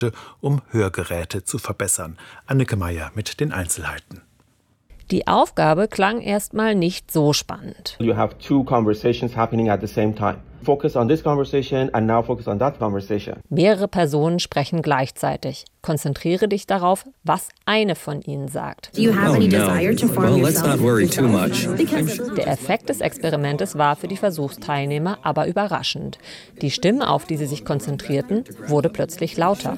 um Hörgeräte zu verbessern. Anneke Meyer mit den Einzelheiten. Die Aufgabe klang erstmal nicht so spannend. You have two conversations happening at the same time. Focus on this conversation and now focus on that conversation. Mehrere Personen sprechen gleichzeitig. Konzentriere dich darauf, was eine von ihnen sagt. Der Effekt des Experimentes war für die Versuchsteilnehmer aber überraschend. Die Stimme, auf die sie sich konzentrierten, wurde plötzlich lauter.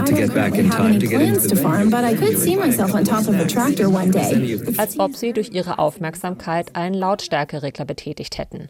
Als ob sie durch ihre Aufmerksamkeit einen Lautstärkeregler betätigt hätten.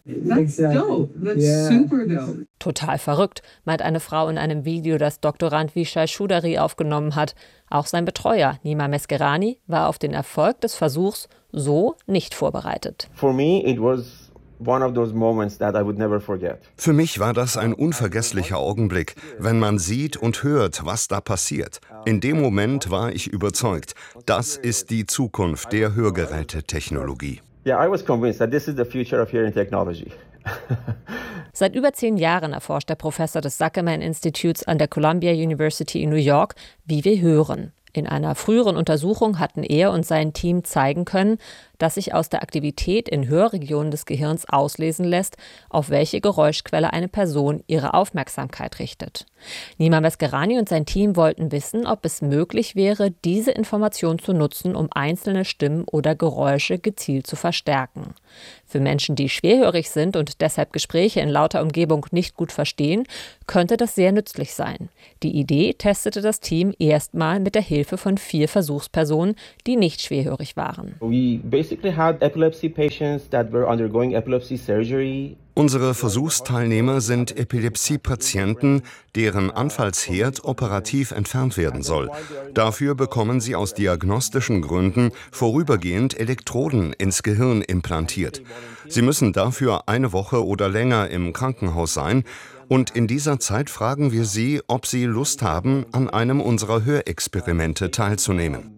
Total verrückt, meint eine Frau in einem Video, das Doktorand Vishal Choudhary aufgenommen hat. Auch sein Betreuer, Nima Meskerani, war auf den Erfolg des Versuchs so nicht vorbereitet. For me, it was one of those moments that I would never forget. Für mich war das ein unvergesslicher Augenblick, wenn man sieht und hört, was da passiert. In dem Moment war ich überzeugt, das ist die Zukunft der Hörgerätetechnologie. Yeah, I was convinced that this is the future of hearing technology. Seit über 10 Jahren erforscht der Professor des Zuckerman Institutes an der Columbia University in New York, wie wir hören. In einer früheren Untersuchung hatten er und sein Team zeigen können, dass sich aus der Aktivität in Hörregionen des Gehirns auslesen lässt, auf welche Geräuschquelle eine Person ihre Aufmerksamkeit richtet. Nima Meskerani und sein Team wollten wissen, ob es möglich wäre, diese Information zu nutzen, um einzelne Stimmen oder Geräusche gezielt zu verstärken. Für Menschen, die schwerhörig sind und deshalb Gespräche in lauter Umgebung nicht gut verstehen, könnte das sehr nützlich sein. Die Idee testete das Team erstmal mit der Hilfe von 4 Versuchspersonen, die nicht schwerhörig waren. We basically had epilepsy patients that were undergoing epilepsy surgery. Unsere Versuchsteilnehmer sind Epilepsiepatienten, deren Anfallsherd operativ entfernt werden soll. Dafür bekommen sie aus diagnostischen Gründen vorübergehend Elektroden ins Gehirn implantiert. Sie müssen dafür 1 Woche oder länger im Krankenhaus sein. Und in dieser Zeit fragen wir sie, ob sie Lust haben, an einem unserer Hörexperimente teilzunehmen.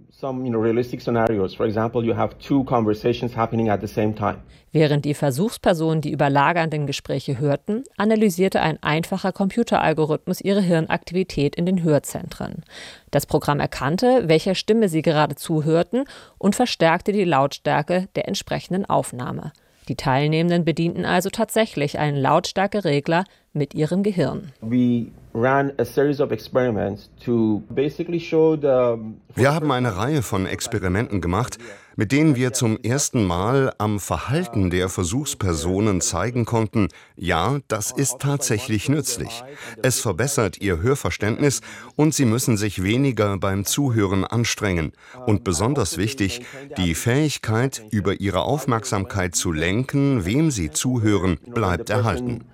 Während die Versuchspersonen die überlagernden Gespräche hörten, analysierte ein einfacher Computeralgorithmus ihre Hirnaktivität in den Hörzentren. Das Programm erkannte, welcher Stimme sie gerade zuhörten und verstärkte die Lautstärke der entsprechenden Aufnahme. Die Teilnehmenden bedienten also tatsächlich einen Lautstärkeregler mit ihrem Gehirn. Wir haben eine Reihe von Experimenten gemacht, mit denen wir zum ersten Mal am Verhalten der Versuchspersonen zeigen konnten, ja, das ist tatsächlich nützlich. Es verbessert ihr Hörverständnis und sie müssen sich weniger beim Zuhören anstrengen. Und besonders wichtig, die Fähigkeit, über ihre Aufmerksamkeit zu lenken, wem sie zuhören, bleibt erhalten.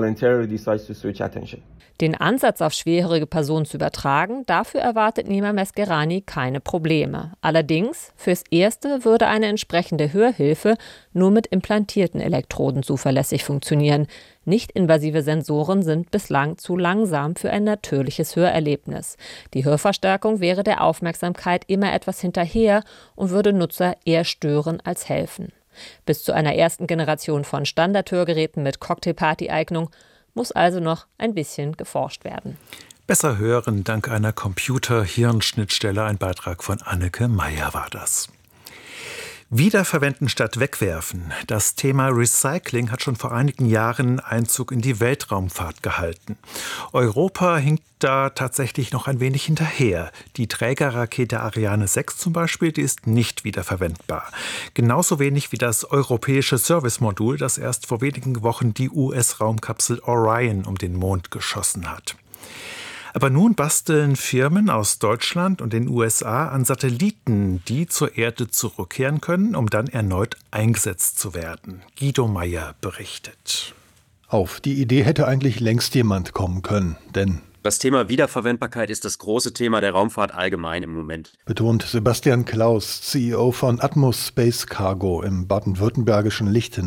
Den Ansatz auf schwerhörige Personen zu übertragen, dafür erwartet Nima Meskerani keine Probleme. Allerdings, fürs Erste würde eine entsprechende Hörhilfe nur mit implantierten Elektroden zuverlässig funktionieren. Nicht-invasive Sensoren sind bislang zu langsam für ein natürliches Hörerlebnis. Die Hörverstärkung wäre der Aufmerksamkeit immer etwas hinterher und würde Nutzer eher stören als helfen. Bis zu einer ersten Generation von Standardhörgeräten mit Cocktailparty-Eignung muss also noch ein bisschen geforscht werden. Besser hören dank einer Computer-Hirn-Schnittstelle. Ein Beitrag von Anneke Meyer war das. Wiederverwenden statt wegwerfen. Das Thema Recycling hat schon vor einigen Jahren Einzug in die Weltraumfahrt gehalten. Europa hinkt da tatsächlich noch ein wenig hinterher. Die Trägerrakete Ariane 6 zum Beispiel, die ist nicht wiederverwendbar. Genauso wenig wie das europäische Servicemodul, das erst vor wenigen Wochen die US-Raumkapsel Orion um den Mond geschossen hat. Aber nun basteln Firmen aus Deutschland und den USA an Satelliten, die zur Erde zurückkehren können, um dann erneut eingesetzt zu werden. Guido Meyer berichtet. Auf die Idee hätte eigentlich längst jemand kommen können, denn das Thema Wiederverwendbarkeit ist das große Thema der Raumfahrt allgemein im Moment. Betont Sebastian Klaus, CEO von Atmos Space Cargo im baden-württembergischen Lichtenau.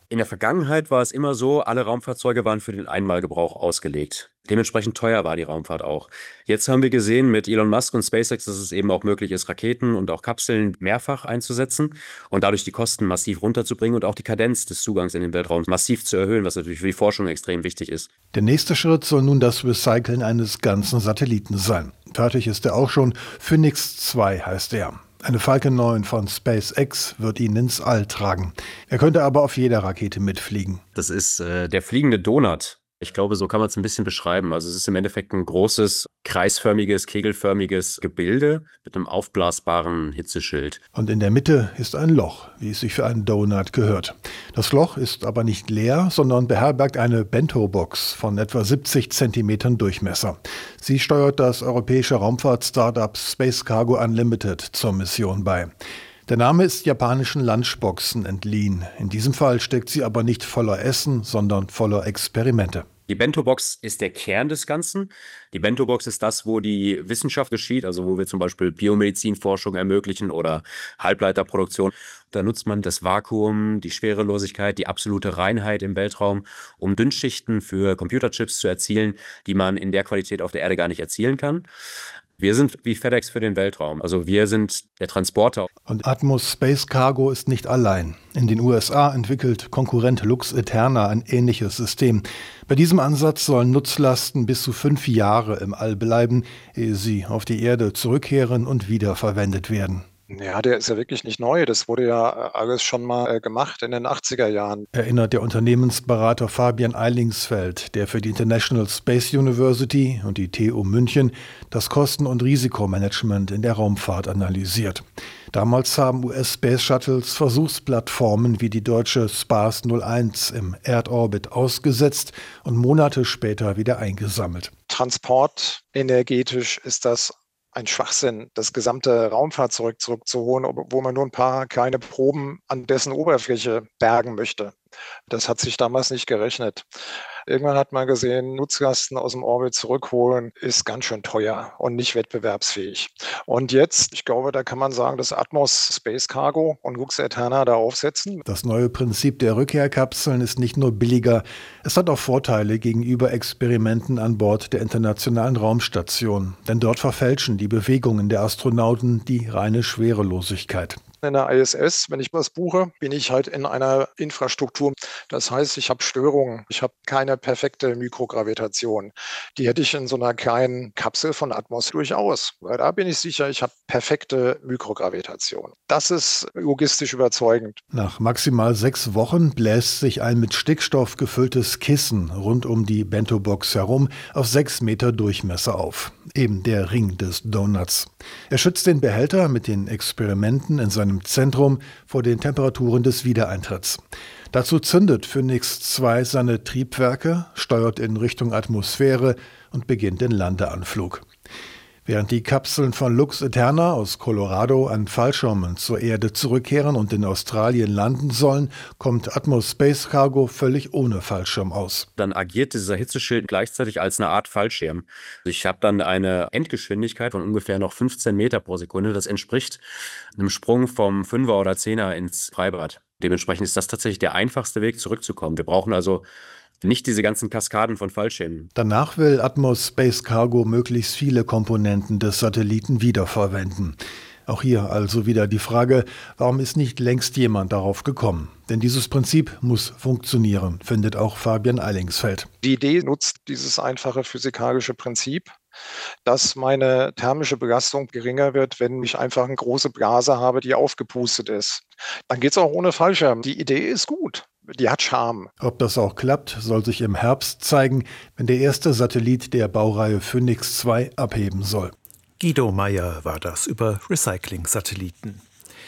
In der Vergangenheit war es immer so, alle Raumfahrzeuge waren für den Einmalgebrauch ausgelegt. Dementsprechend teuer war die Raumfahrt auch. Jetzt haben wir gesehen mit Elon Musk und SpaceX, dass es eben auch möglich ist, Raketen und auch Kapseln mehrfach einzusetzen und dadurch die Kosten massiv runterzubringen und auch die Kadenz des Zugangs in den Weltraum massiv zu erhöhen, was natürlich für die Forschung extrem wichtig ist. Der nächste Schritt soll nun das Recyceln eines ganzen Satelliten sein. Fertig ist er auch schon. Phoenix 2 heißt er. Eine Falcon 9 von SpaceX wird ihn ins All tragen. Er könnte aber auf jeder Rakete mitfliegen. Das ist der fliegende Donut. Ich glaube, so kann man es ein bisschen beschreiben. Also es ist im Endeffekt ein großes, kreisförmiges, kegelförmiges Gebilde mit einem aufblasbaren Hitzeschild. Und in der Mitte ist ein Loch, wie es sich für einen Donut gehört. Das Loch ist aber nicht leer, sondern beherbergt eine Bento-Box von etwa 70 Zentimetern Durchmesser. Sie steuert das europäische Raumfahrt-Startup Space Cargo Unlimited zur Mission bei. Der Name ist japanischen Lunchboxen entliehen. In diesem Fall steckt sie aber nicht voller Essen, sondern voller Experimente. Die Bento-Box ist der Kern des Ganzen. Die Bento-Box ist das, wo die Wissenschaft geschieht, also wo wir zum Beispiel Biomedizinforschung ermöglichen oder Halbleiterproduktion. Da nutzt man das Vakuum, die Schwerelosigkeit, die absolute Reinheit im Weltraum, um Dünnschichten für Computerchips zu erzielen, die man in der Qualität auf der Erde gar nicht erzielen kann. Wir sind wie FedEx für den Weltraum. Also wir sind der Transporter. Und Atmos Space Cargo ist nicht allein. In den USA entwickelt Konkurrent Lux Eterna ein ähnliches System. Bei diesem Ansatz sollen Nutzlasten bis zu 5 Jahre im All bleiben, ehe sie auf die Erde zurückkehren und wiederverwendet werden. Ja, der ist ja wirklich nicht neu. Das wurde ja alles schon mal gemacht in den 80er Jahren. Erinnert der Unternehmensberater Fabian Eilingsfeld, der für die International Space University und die TU München das Kosten- und Risikomanagement in der Raumfahrt analysiert. Damals haben US-Space Shuttles Versuchsplattformen wie die deutsche Spars 01 im Erdorbit ausgesetzt und Monate später wieder eingesammelt. Transport energetisch ist das ein Schwachsinn, das gesamte Raumfahrzeug zurückzuholen, wo man nur ein paar kleine Proben an dessen Oberfläche bergen möchte. Das hat sich damals nicht gerechnet. Irgendwann hat man gesehen, Nutzlasten aus dem Orbit zurückholen ist ganz schön teuer und nicht wettbewerbsfähig. Und jetzt, ich glaube, da kann man sagen, dass Atmos Space Cargo und Lux Eterna da aufsetzen. Das neue Prinzip der Rückkehrkapseln ist nicht nur billiger, es hat auch Vorteile gegenüber Experimenten an Bord der Internationalen Raumstation. Denn dort verfälschen die Bewegungen der Astronauten die reine Schwerelosigkeit. In der ISS, wenn ich was buche, bin ich halt in einer Infrastruktur. Das heißt, ich habe Störungen. Ich habe keine perfekte Mikrogravitation. Die hätte ich in so einer kleinen Kapsel von Atmos durchaus. Weil da bin ich sicher, ich habe perfekte Mikrogravitation. Das ist logistisch überzeugend. Nach maximal 6 Wochen bläst sich ein mit Stickstoff gefülltes Kissen rund um die Bento-Box herum auf 6 Meter Durchmesser auf. Eben der Ring des Donuts. Er schützt den Behälter mit den Experimenten in seinem Zentrum vor den Temperaturen des Wiedereintritts. Dazu zündet Phoenix 2 seine Triebwerke, steuert in Richtung Atmosphäre und beginnt den Landeanflug. Während die Kapseln von Lux Eterna aus Colorado an Fallschirmen zur Erde zurückkehren und in Australien landen sollen, kommt Atmos Space Cargo völlig ohne Fallschirm aus. Dann agiert dieser Hitzeschild gleichzeitig als eine Art Fallschirm. Ich habe dann eine Endgeschwindigkeit von ungefähr noch 15 Meter pro Sekunde. Das entspricht einem Sprung vom 5er oder 10er ins Freibad. Dementsprechend ist das tatsächlich der einfachste Weg, zurückzukommen. Wir brauchen also nicht diese ganzen Kaskaden von Fallschirmen. Danach will Atmos Space Cargo möglichst viele Komponenten des Satelliten wiederverwenden. Auch hier also wieder die Frage, warum ist nicht längst jemand darauf gekommen? Denn dieses Prinzip muss funktionieren, findet auch Fabian Eilingsfeld. Die Idee nutzt dieses einfache physikalische Prinzip, dass meine thermische Belastung geringer wird, wenn ich einfach eine große Blase habe, die aufgepustet ist. Dann geht es auch ohne Fallschirm. Die Idee ist gut. Die hat Charme. Ob das auch klappt, soll sich im Herbst zeigen, wenn der erste Satellit der Baureihe Phoenix 2 abheben soll. Guido Meyer war das über Recycling-Satelliten.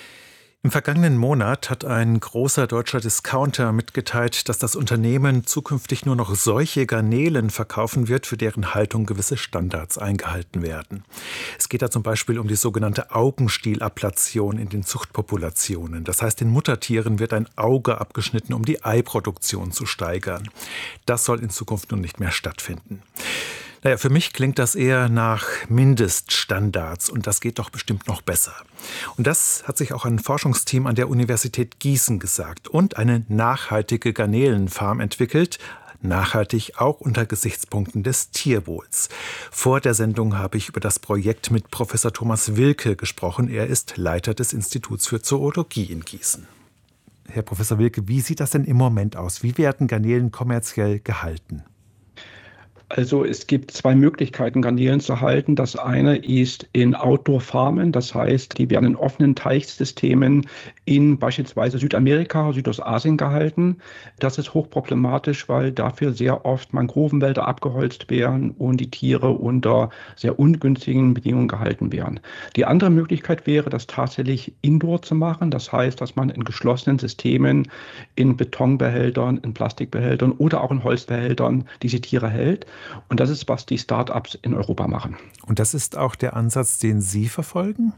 Im vergangenen Monat hat ein großer deutscher Discounter mitgeteilt, dass das Unternehmen zukünftig nur noch solche Garnelen verkaufen wird, für deren Haltung gewisse Standards eingehalten werden. Es geht da zum Beispiel um die sogenannte Augenstielablation in den Zuchtpopulationen. Das heißt, den Muttertieren wird ein Auge abgeschnitten, um die Eiproduktion zu steigern. Das soll in Zukunft nun nicht mehr stattfinden. Naja, für mich klingt das eher nach Mindeststandards und das geht doch bestimmt noch besser. Und das hat sich auch ein Forschungsteam an der Universität Gießen gesagt und eine nachhaltige Garnelenfarm entwickelt. Nachhaltig auch unter Gesichtspunkten des Tierwohls. Vor der Sendung habe ich über das Projekt mit Professor Thomas Wilke gesprochen. Er ist Leiter des Instituts für Zoologie in Gießen. Herr Professor Wilke, wie sieht das denn im Moment aus? Wie werden Garnelen kommerziell gehalten? Also es gibt zwei Möglichkeiten, Garnelen zu halten. Das eine ist in Outdoor-Farmen, das heißt, die werden in offenen Teichsystemen in beispielsweise Südamerika, Südostasien gehalten. Das ist hochproblematisch, weil dafür sehr oft Mangrovenwälder abgeholzt werden und die Tiere unter sehr ungünstigen Bedingungen gehalten werden. Die andere Möglichkeit wäre, das tatsächlich indoor zu machen. Das heißt, dass man in geschlossenen Systemen, in Betonbehältern, in Plastikbehältern oder auch in Holzbehältern diese Tiere hält. Und das ist, was die Start-ups in Europa machen. Und das ist auch der Ansatz, den Sie verfolgen?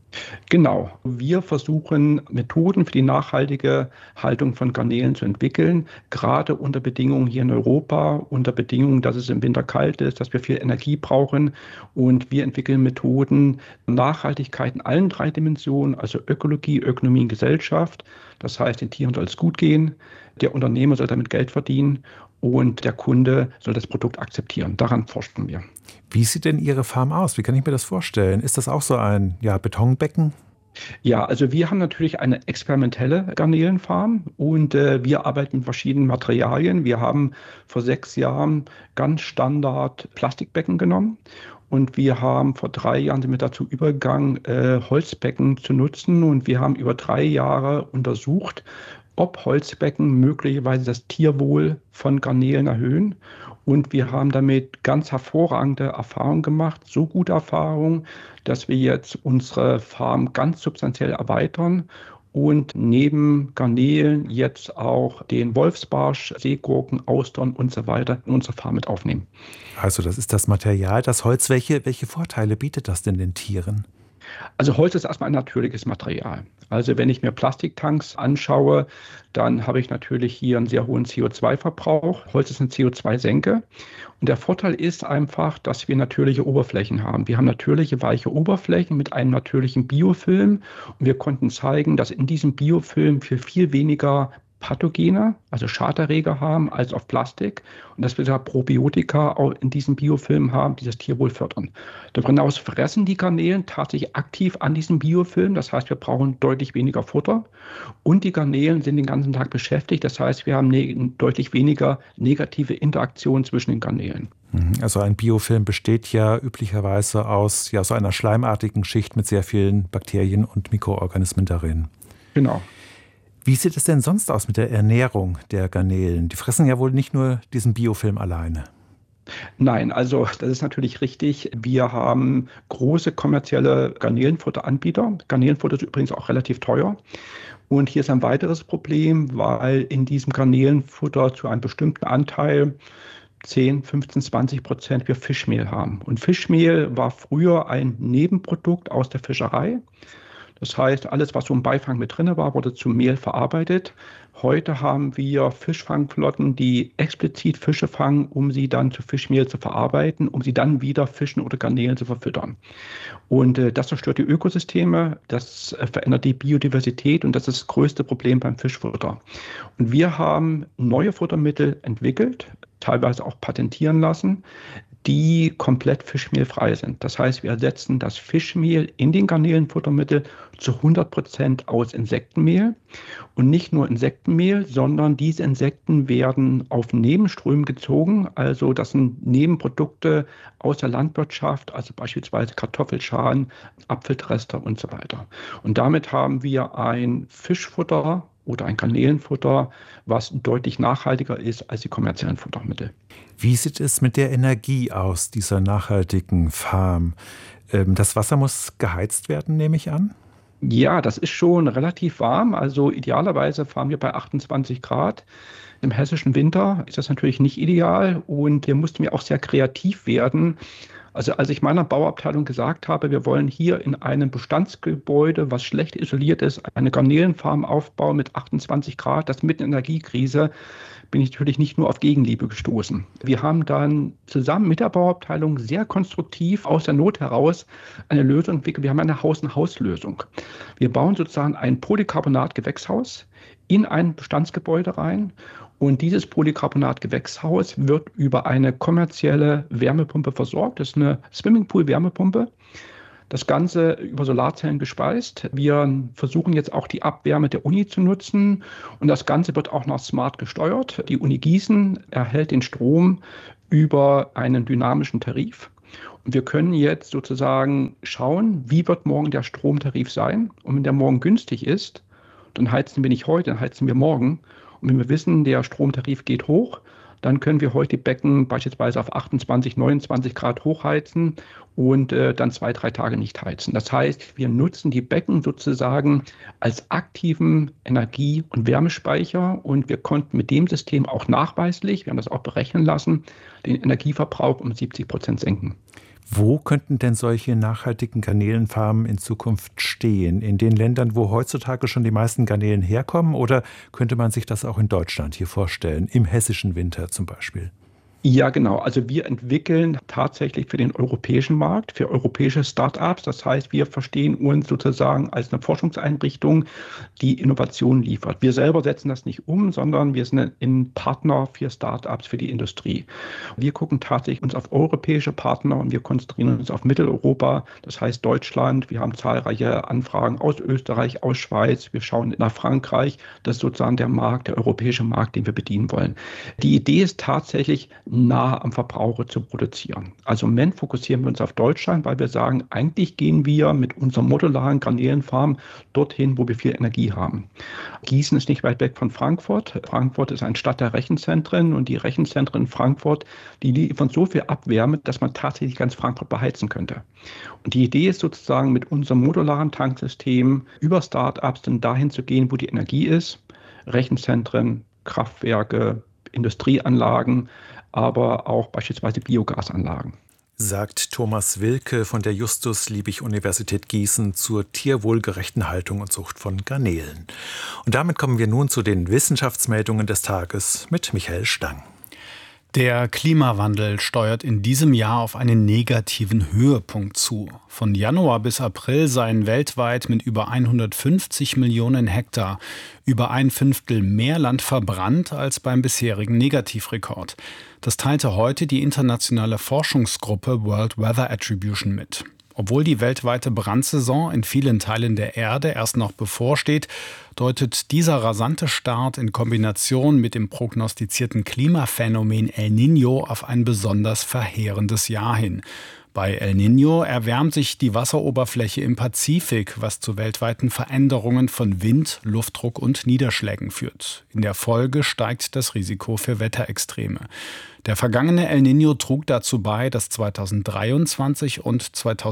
Genau. Wir versuchen, Methoden für die nachhaltige Haltung von Garnelen zu entwickeln, gerade unter Bedingungen hier in Europa, unter Bedingungen, dass es im Winter kalt ist, dass wir viel Energie brauchen. Und wir entwickeln Methoden, Nachhaltigkeit in allen 3 Dimensionen, also Ökologie, Ökonomie und Gesellschaft. Das heißt, den Tieren soll es gut gehen, der Unternehmer soll damit Geld verdienen und der Kunde soll das Produkt akzeptieren. Daran forschen wir. Wie sieht denn Ihre Farm aus? Wie kann ich mir das vorstellen? Ist das auch so ein Betonbecken? Ja, also wir haben natürlich eine experimentelle Garnelenfarm und wir arbeiten mit verschiedenen Materialien. Wir haben vor 6 Jahren ganz Standard Plastikbecken genommen. Und wir haben vor 3 Jahren sind wir dazu übergegangen, Holzbecken zu nutzen. Und wir haben über 3 Jahre untersucht, ob Holzbecken möglicherweise das Tierwohl von Garnelen erhöhen. Und wir haben damit ganz hervorragende Erfahrungen gemacht, so gute Erfahrungen, dass wir jetzt unsere Farm ganz substanziell erweitern und neben Garnelen jetzt auch den Wolfsbarsch, Seegurken, Austern und so weiter in unsere Farm mit aufnehmen. Also das ist das Material, das Holz. Welche Vorteile bietet das denn den Tieren? Also Holz ist erstmal ein natürliches Material. Also wenn ich mir Plastiktanks anschaue, dann habe ich natürlich hier einen sehr hohen CO2-Verbrauch. Holz ist eine CO2-Senke. Und der Vorteil ist einfach, dass wir natürliche Oberflächen haben. Wir haben natürliche weiche Oberflächen mit einem natürlichen Biofilm. Und wir konnten zeigen, dass in diesem Biofilm wir viel weniger Pathogene, also Schaderreger haben, als auf Plastik und dass wir da Probiotika auch in diesem Biofilm haben, die das Tierwohl fördern. Darüber hinaus fressen die Garnelen tatsächlich aktiv an diesem Biofilm, das heißt, wir brauchen deutlich weniger Futter und die Garnelen sind den ganzen Tag beschäftigt, das heißt, wir haben deutlich weniger negative Interaktion zwischen den Garnelen. Also ein Biofilm besteht ja üblicherweise aus so einer schleimartigen Schicht mit sehr vielen Bakterien und Mikroorganismen darin. Genau. Wie sieht es denn sonst aus mit der Ernährung der Garnelen? Die fressen ja wohl nicht nur diesen Biofilm alleine. Nein, also das ist natürlich richtig. Wir haben große kommerzielle Garnelenfutteranbieter. Garnelenfutter ist übrigens auch relativ teuer. Und hier ist ein weiteres Problem, weil in diesem Garnelenfutter zu einem bestimmten Anteil 10, 15, 20% wir Fischmehl haben. Und Fischmehl war früher ein Nebenprodukt aus der Fischerei. Das heißt, alles, was so im Beifang mit drin war, wurde zu Mehl verarbeitet. Heute haben wir Fischfangflotten, die explizit Fische fangen, um sie dann zu Fischmehl zu verarbeiten, um sie dann wieder Fischen oder Garnelen zu verfüttern. Und das zerstört die Ökosysteme, das verändert die Biodiversität und das ist das größte Problem beim Fischfutter. Und wir haben neue Futtermittel entwickelt, teilweise auch patentieren lassen, die komplett fischmehlfrei sind. Das heißt, wir ersetzen das Fischmehl in den Garnelenfuttermittel zu 100% aus Insektenmehl. Und nicht nur Insektenmehl, sondern diese Insekten werden auf Nebenströmen gezogen. Also das sind Nebenprodukte aus der Landwirtschaft, also beispielsweise Kartoffelschalen, Apfeltrester und so weiter. Und damit haben wir ein Fischfutter oder ein Garnelenfutter, was deutlich nachhaltiger ist als die kommerziellen Futtermittel. Wie sieht es mit der Energie aus, dieser nachhaltigen Farm? Das Wasser muss geheizt werden, nehme ich an? Ja, das ist schon relativ warm. Also idealerweise fahren wir bei 28 Grad. Im hessischen Winter ist das natürlich nicht ideal und hier mussten wir auch sehr kreativ werden. Also als ich meiner Bauabteilung gesagt habe, wir wollen hier in einem Bestandsgebäude, was schlecht isoliert ist, eine Garnelenfarm aufbauen mit 28 Grad, das mitten in der Energiekrise, bin ich natürlich nicht nur auf Gegenliebe gestoßen. Wir haben dann zusammen mit der Bauabteilung sehr konstruktiv aus der Not heraus eine Lösung entwickelt. Wir haben eine Haus-in-Haus-Lösung. Wir bauen sozusagen ein Polycarbonat-Gewächshaus in ein Bestandsgebäude rein. Und dieses Polycarbonat-Gewächshaus wird über eine kommerzielle Wärmepumpe versorgt. Das ist eine Swimmingpool-Wärmepumpe. Das Ganze über Solarzellen gespeist. Wir versuchen jetzt auch die Abwärme der Uni zu nutzen. Und das Ganze wird auch noch smart gesteuert. Die Uni Gießen erhält den Strom über einen dynamischen Tarif. Und wir können jetzt sozusagen schauen, wie wird morgen der Stromtarif sein. Und wenn der morgen günstig ist, dann heizen wir nicht heute, dann heizen wir morgen. Und wenn wir wissen, der Stromtarif geht hoch, dann können wir heute die Becken beispielsweise auf 28, 29 Grad hochheizen und dann 2-3 Tage nicht heizen. Das heißt, wir nutzen die Becken sozusagen als aktiven Energie- und Wärmespeicher und wir konnten mit dem System auch nachweislich, wir haben das auch berechnen lassen, den Energieverbrauch um 70% senken. Wo könnten denn solche nachhaltigen Garnelenfarmen in Zukunft stehen? In den Ländern, wo heutzutage schon die meisten Garnelen herkommen? Oder könnte man sich das auch in Deutschland hier vorstellen, im hessischen Winter zum Beispiel? Ja, genau. Also wir entwickeln tatsächlich für den europäischen Markt, für europäische Start-ups. Das heißt, wir verstehen uns sozusagen als eine Forschungseinrichtung, die Innovation liefert. Wir selber setzen das nicht um, sondern wir sind ein Partner für Start-ups, für die Industrie. Wir gucken tatsächlich uns auf europäische Partner und wir konzentrieren uns auf Mitteleuropa, das heißt Deutschland. Wir haben zahlreiche Anfragen aus Österreich, aus Schweiz. Wir schauen nach Frankreich. Das ist sozusagen der Markt, der europäische Markt, den wir bedienen wollen. Die Idee ist tatsächlich, nah am Verbraucher zu produzieren. Also im Moment fokussieren wir uns auf Deutschland, weil wir sagen, eigentlich gehen wir mit unserer modularen Garnelenfarm dorthin, wo wir viel Energie haben. Gießen ist nicht weit weg von Frankfurt. Frankfurt ist eine Stadt der Rechenzentren und die Rechenzentren in Frankfurt, die liefern so viel Abwärme, dass man tatsächlich ganz Frankfurt beheizen könnte. Und die Idee ist sozusagen mit unserem modularen Tanksystem über Start-ups dann dahin zu gehen, wo die Energie ist. Rechenzentren, Kraftwerke, Industrieanlagen, aber auch beispielsweise Biogasanlagen. Sagt Thomas Wilke von der Justus-Liebig-Universität Gießen zur tierwohlgerechten Haltung und Zucht von Garnelen. Und damit kommen wir nun zu den Wissenschaftsmeldungen des Tages mit Michael Stang. Der Klimawandel steuert in diesem Jahr auf einen negativen Höhepunkt zu. Von Januar bis April seien weltweit mit über 150 Millionen Hektar über 1/5 mehr Land verbrannt als beim bisherigen Negativrekord. Das teilte heute die internationale Forschungsgruppe World Weather Attribution mit. Obwohl die weltweite Brandsaison in vielen Teilen der Erde erst noch bevorsteht, deutet dieser rasante Start in Kombination mit dem prognostizierten Klimaphänomen El Niño auf ein besonders verheerendes Jahr hin. Bei El Niño erwärmt sich die Wasseroberfläche im Pazifik, was zu weltweiten Veränderungen von Wind, Luftdruck und Niederschlägen führt. In der Folge steigt das Risiko für Wetterextreme. Der vergangene El Niño trug dazu bei, dass 2023 und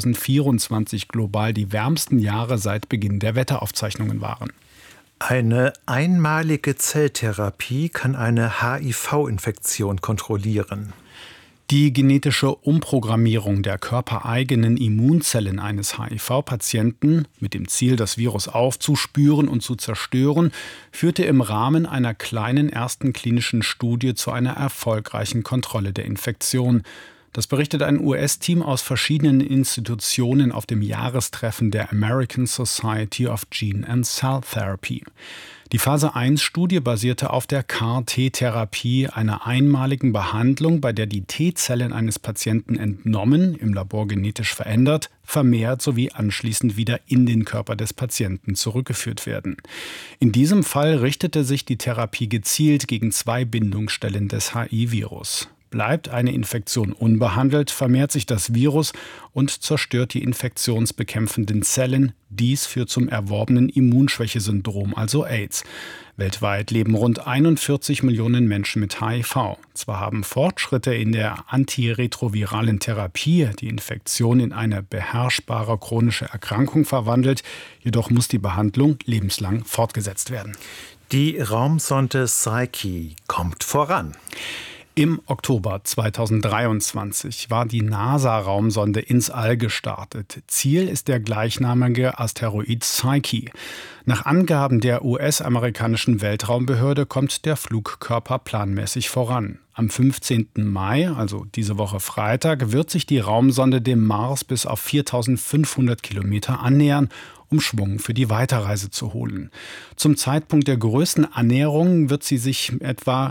2024 global die wärmsten Jahre seit Beginn der Wetteraufzeichnungen waren. Eine einmalige Zelltherapie kann eine HIV-Infektion kontrollieren. Die genetische Umprogrammierung der körpereigenen Immunzellen eines HIV-Patienten mit dem Ziel, das Virus aufzuspüren und zu zerstören, führte im Rahmen einer kleinen ersten klinischen Studie zu einer erfolgreichen Kontrolle der Infektion. Das berichtet ein US-Team aus verschiedenen Institutionen auf dem Jahrestreffen der American Society of Gene and Cell Therapy. Die Phase-1-Studie basierte auf der CAR-T-Therapie, einer einmaligen Behandlung, bei der die T-Zellen eines Patienten entnommen, im Labor genetisch verändert, vermehrt sowie anschließend wieder in den Körper des Patienten zurückgeführt werden. In diesem Fall richtete sich die Therapie gezielt gegen 2 Bindungsstellen des HIV-Virus. Bleibt eine Infektion unbehandelt, vermehrt sich das Virus und zerstört die infektionsbekämpfenden Zellen. Dies führt zum erworbenen Immunschwächesyndrom, also AIDS. Weltweit leben rund 41 Millionen Menschen mit HIV. Zwar haben Fortschritte in der antiretroviralen Therapie die Infektion in eine beherrschbare chronische Erkrankung verwandelt, jedoch muss die Behandlung lebenslang fortgesetzt werden. Die Raumsonde Psyche kommt voran. Im Oktober 2023 war die NASA-Raumsonde ins All gestartet. Ziel ist der gleichnamige Asteroid Psyche. Nach Angaben der US-amerikanischen Weltraumbehörde kommt der Flugkörper planmäßig voran. Am 15. Mai, also diese Woche Freitag, wird sich die Raumsonde dem Mars bis auf 4.500 Kilometer annähern, um Schwung für die Weiterreise zu holen. Zum Zeitpunkt der größten Annäherung wird sie sich mit etwa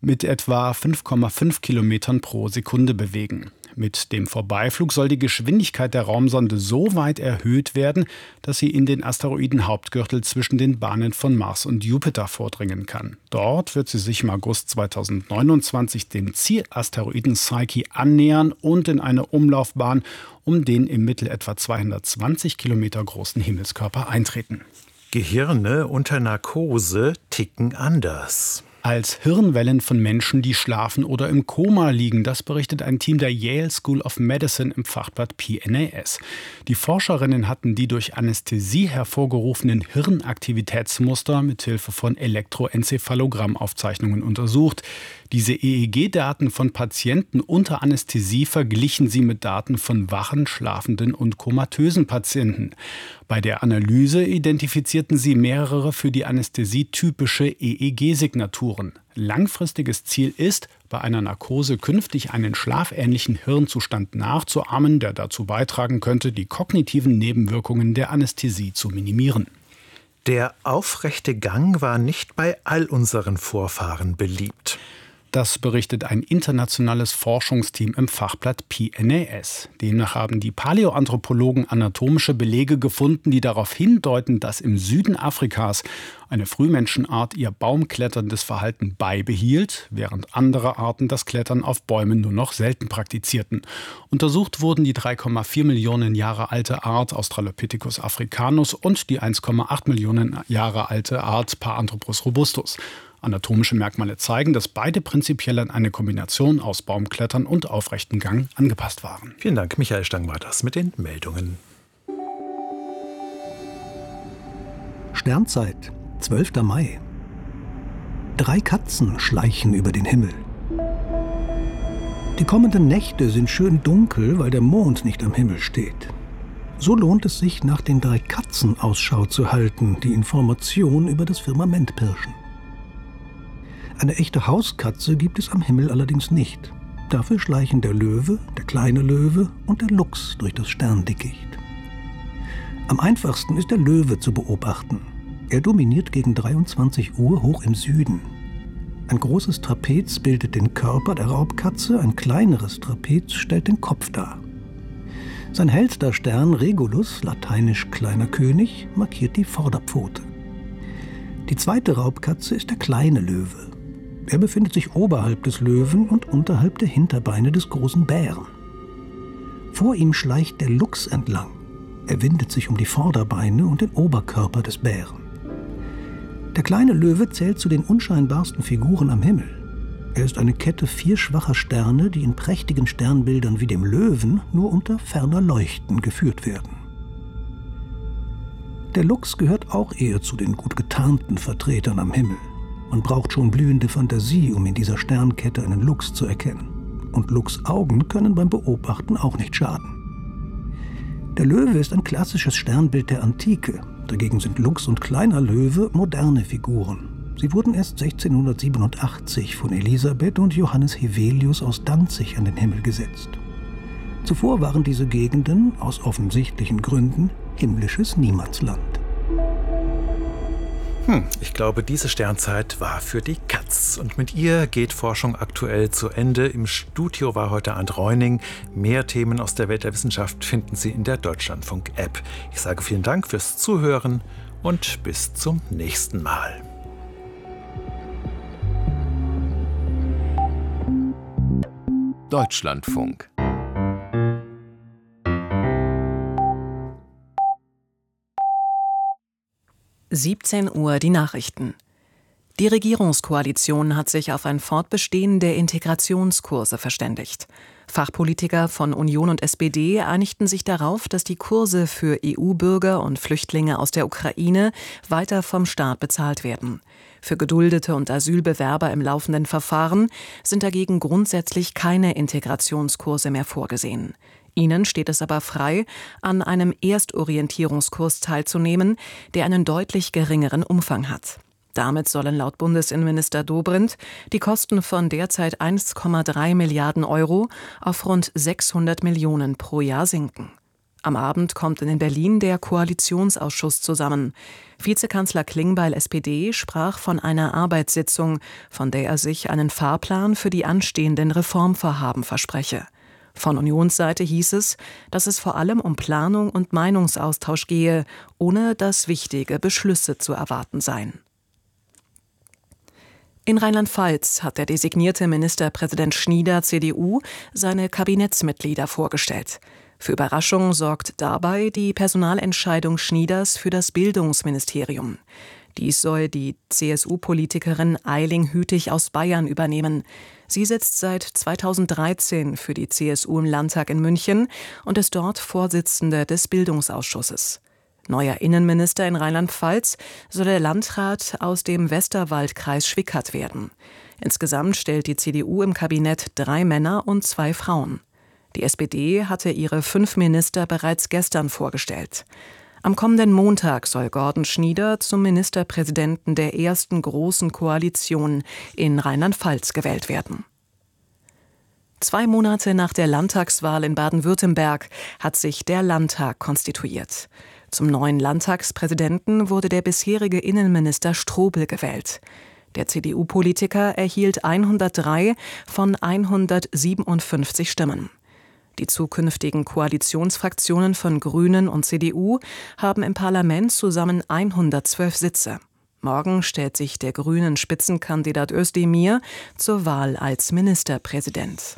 5,5 Kilometern pro Sekunde bewegen. Mit dem Vorbeiflug soll die Geschwindigkeit der Raumsonde so weit erhöht werden, dass sie in den Asteroidenhauptgürtel zwischen den Bahnen von Mars und Jupiter vordringen kann. Dort wird sie sich im August 2029 dem Zielasteroiden Psyche annähern und in eine Umlaufbahn um den im Mittel etwa 220 Kilometer großen Himmelskörper eintreten. Gehirne unter Narkose ticken anders. Als Hirnwellen von Menschen, die schlafen oder im Koma liegen. Das berichtet ein Team der Yale School of Medicine im Fachblatt PNAS. Die Forscherinnen hatten die durch Anästhesie hervorgerufenen Hirnaktivitätsmuster mithilfe von Elektroenzephalogramm-Aufzeichnungen untersucht. Diese EEG-Daten von Patienten unter Anästhesie verglichen sie mit Daten von wachen, schlafenden und komatösen Patienten. Bei der Analyse identifizierten sie mehrere für die Anästhesie typische EEG-Signaturen. Langfristiges Ziel ist, bei einer Narkose künftig einen schlafähnlichen Hirnzustand nachzuahmen, der dazu beitragen könnte, die kognitiven Nebenwirkungen der Anästhesie zu minimieren. Der aufrechte Gang war nicht bei all unseren Vorfahren beliebt. Das berichtet ein internationales Forschungsteam im Fachblatt PNAS. Demnach haben die Paläoanthropologen anatomische Belege gefunden, die darauf hindeuten, dass im Süden Afrikas eine Frühmenschenart ihr baumkletterndes Verhalten beibehielt, während andere Arten das Klettern auf Bäumen nur noch selten praktizierten. Untersucht wurden die 3,4 Millionen Jahre alte Art Australopithecus africanus und die 1,8 Millionen Jahre alte Art Paranthropus robustus. Anatomische Merkmale zeigen, dass beide prinzipiell an eine Kombination aus Baumklettern und aufrechten Gang angepasst waren. Vielen Dank, Michael Stang war das mit den Meldungen. Sternzeit, 12. Mai. 3 Katzen schleichen über den Himmel. Die kommenden Nächte sind schön dunkel, weil der Mond nicht am Himmel steht. So lohnt es sich, nach den 3 Katzen Ausschau zu halten, die Informationen über das Firmament pirschen. Eine echte Hauskatze gibt es am Himmel allerdings nicht. Dafür schleichen der Löwe, der kleine Löwe und der Luchs durch das Sterndickicht. Am einfachsten ist der Löwe zu beobachten. Er dominiert gegen 23 Uhr hoch im Süden. Ein großes Trapez bildet den Körper der Raubkatze, ein kleineres Trapez stellt den Kopf dar. Sein hellster Stern Regulus, lateinisch kleiner König, markiert die Vorderpfote. Die zweite Raubkatze ist der kleine Löwe. Er befindet sich oberhalb des Löwen und unterhalb der Hinterbeine des großen Bären. Vor ihm schleicht der Luchs entlang. Er windet sich um die Vorderbeine und den Oberkörper des Bären. Der kleine Löwe zählt zu den unscheinbarsten Figuren am Himmel. Er ist eine Kette 4 schwacher Sterne, die in prächtigen Sternbildern wie dem Löwen nur unter ferner Leuchten geführt werden. Der Luchs gehört auch eher zu den gut getarnten Vertretern am Himmel. Man braucht schon blühende Fantasie, um in dieser Sternkette einen Luchs zu erkennen. Und Luchsaugen können beim Beobachten auch nicht schaden. Der Löwe ist ein klassisches Sternbild der Antike. Dagegen sind Luchs und kleiner Löwe moderne Figuren. Sie wurden erst 1687 von Elisabeth und Johannes Hevelius aus Danzig an den Himmel gesetzt. Zuvor waren diese Gegenden, aus offensichtlichen Gründen, himmlisches Niemandsland. Ich glaube, diese Sternzeit war für die Katz. Und mit ihr geht Forschung aktuell zu Ende. Im Studio war heute Arndt Reuning. Mehr Themen aus der Welt der Wissenschaft finden Sie in der Deutschlandfunk-App. Ich sage vielen Dank fürs Zuhören und bis zum nächsten Mal. Deutschlandfunk. Uhr die Nachrichten. Die Regierungskoalition hat sich auf ein Fortbestehen der Integrationskurse verständigt. Fachpolitiker von Union und SPD einigten sich darauf, dass die Kurse für EU-Bürger und Flüchtlinge aus der Ukraine weiter vom Staat bezahlt werden. Für Geduldete und Asylbewerber im laufenden Verfahren sind dagegen grundsätzlich keine Integrationskurse mehr vorgesehen. Ihnen steht es aber frei, an einem Erstorientierungskurs teilzunehmen, der einen deutlich geringeren Umfang hat. Damit sollen laut Bundesinnenminister Dobrindt die Kosten von derzeit 1,3 Milliarden Euro auf rund 600 Millionen pro Jahr sinken. Am Abend kommt in Berlin der Koalitionsausschuss zusammen. Vizekanzler Klingbeil, SPD, sprach von einer Arbeitssitzung, von der er sich einen Fahrplan für die anstehenden Reformvorhaben verspreche. Von Unionsseite hieß es, dass es vor allem um Planung und Meinungsaustausch gehe, ohne dass wichtige Beschlüsse zu erwarten seien. In Rheinland-Pfalz hat der designierte Ministerpräsident Schnieder, CDU, seine Kabinettsmitglieder vorgestellt. Für Überraschung sorgt dabei die Personalentscheidung Schnieders für das Bildungsministerium. Dies soll die CSU-Politikerin Eiling Hütig aus Bayern übernehmen. Sie sitzt seit 2013 für die CSU im Landtag in München und ist dort Vorsitzende des Bildungsausschusses. Neuer Innenminister in Rheinland-Pfalz soll der Landrat aus dem Westerwaldkreis Schwickert werden. Insgesamt stellt die CDU im Kabinett 3 Männer und 2 Frauen. Die SPD hatte ihre 5 Minister bereits gestern vorgestellt. Am kommenden Montag soll Gordon Schnieder zum Ministerpräsidenten der ersten großen Koalition in Rheinland-Pfalz gewählt werden. 2 Monate nach der Landtagswahl in Baden-Württemberg hat sich der Landtag konstituiert. Zum neuen Landtagspräsidenten wurde der bisherige Innenminister Strobel gewählt. Der CDU-Politiker erhielt 103 von 157 Stimmen. Die zukünftigen Koalitionsfraktionen von Grünen und CDU haben im Parlament zusammen 112 Sitze. Morgen stellt sich der grünen Spitzenkandidat Özdemir zur Wahl als Ministerpräsident.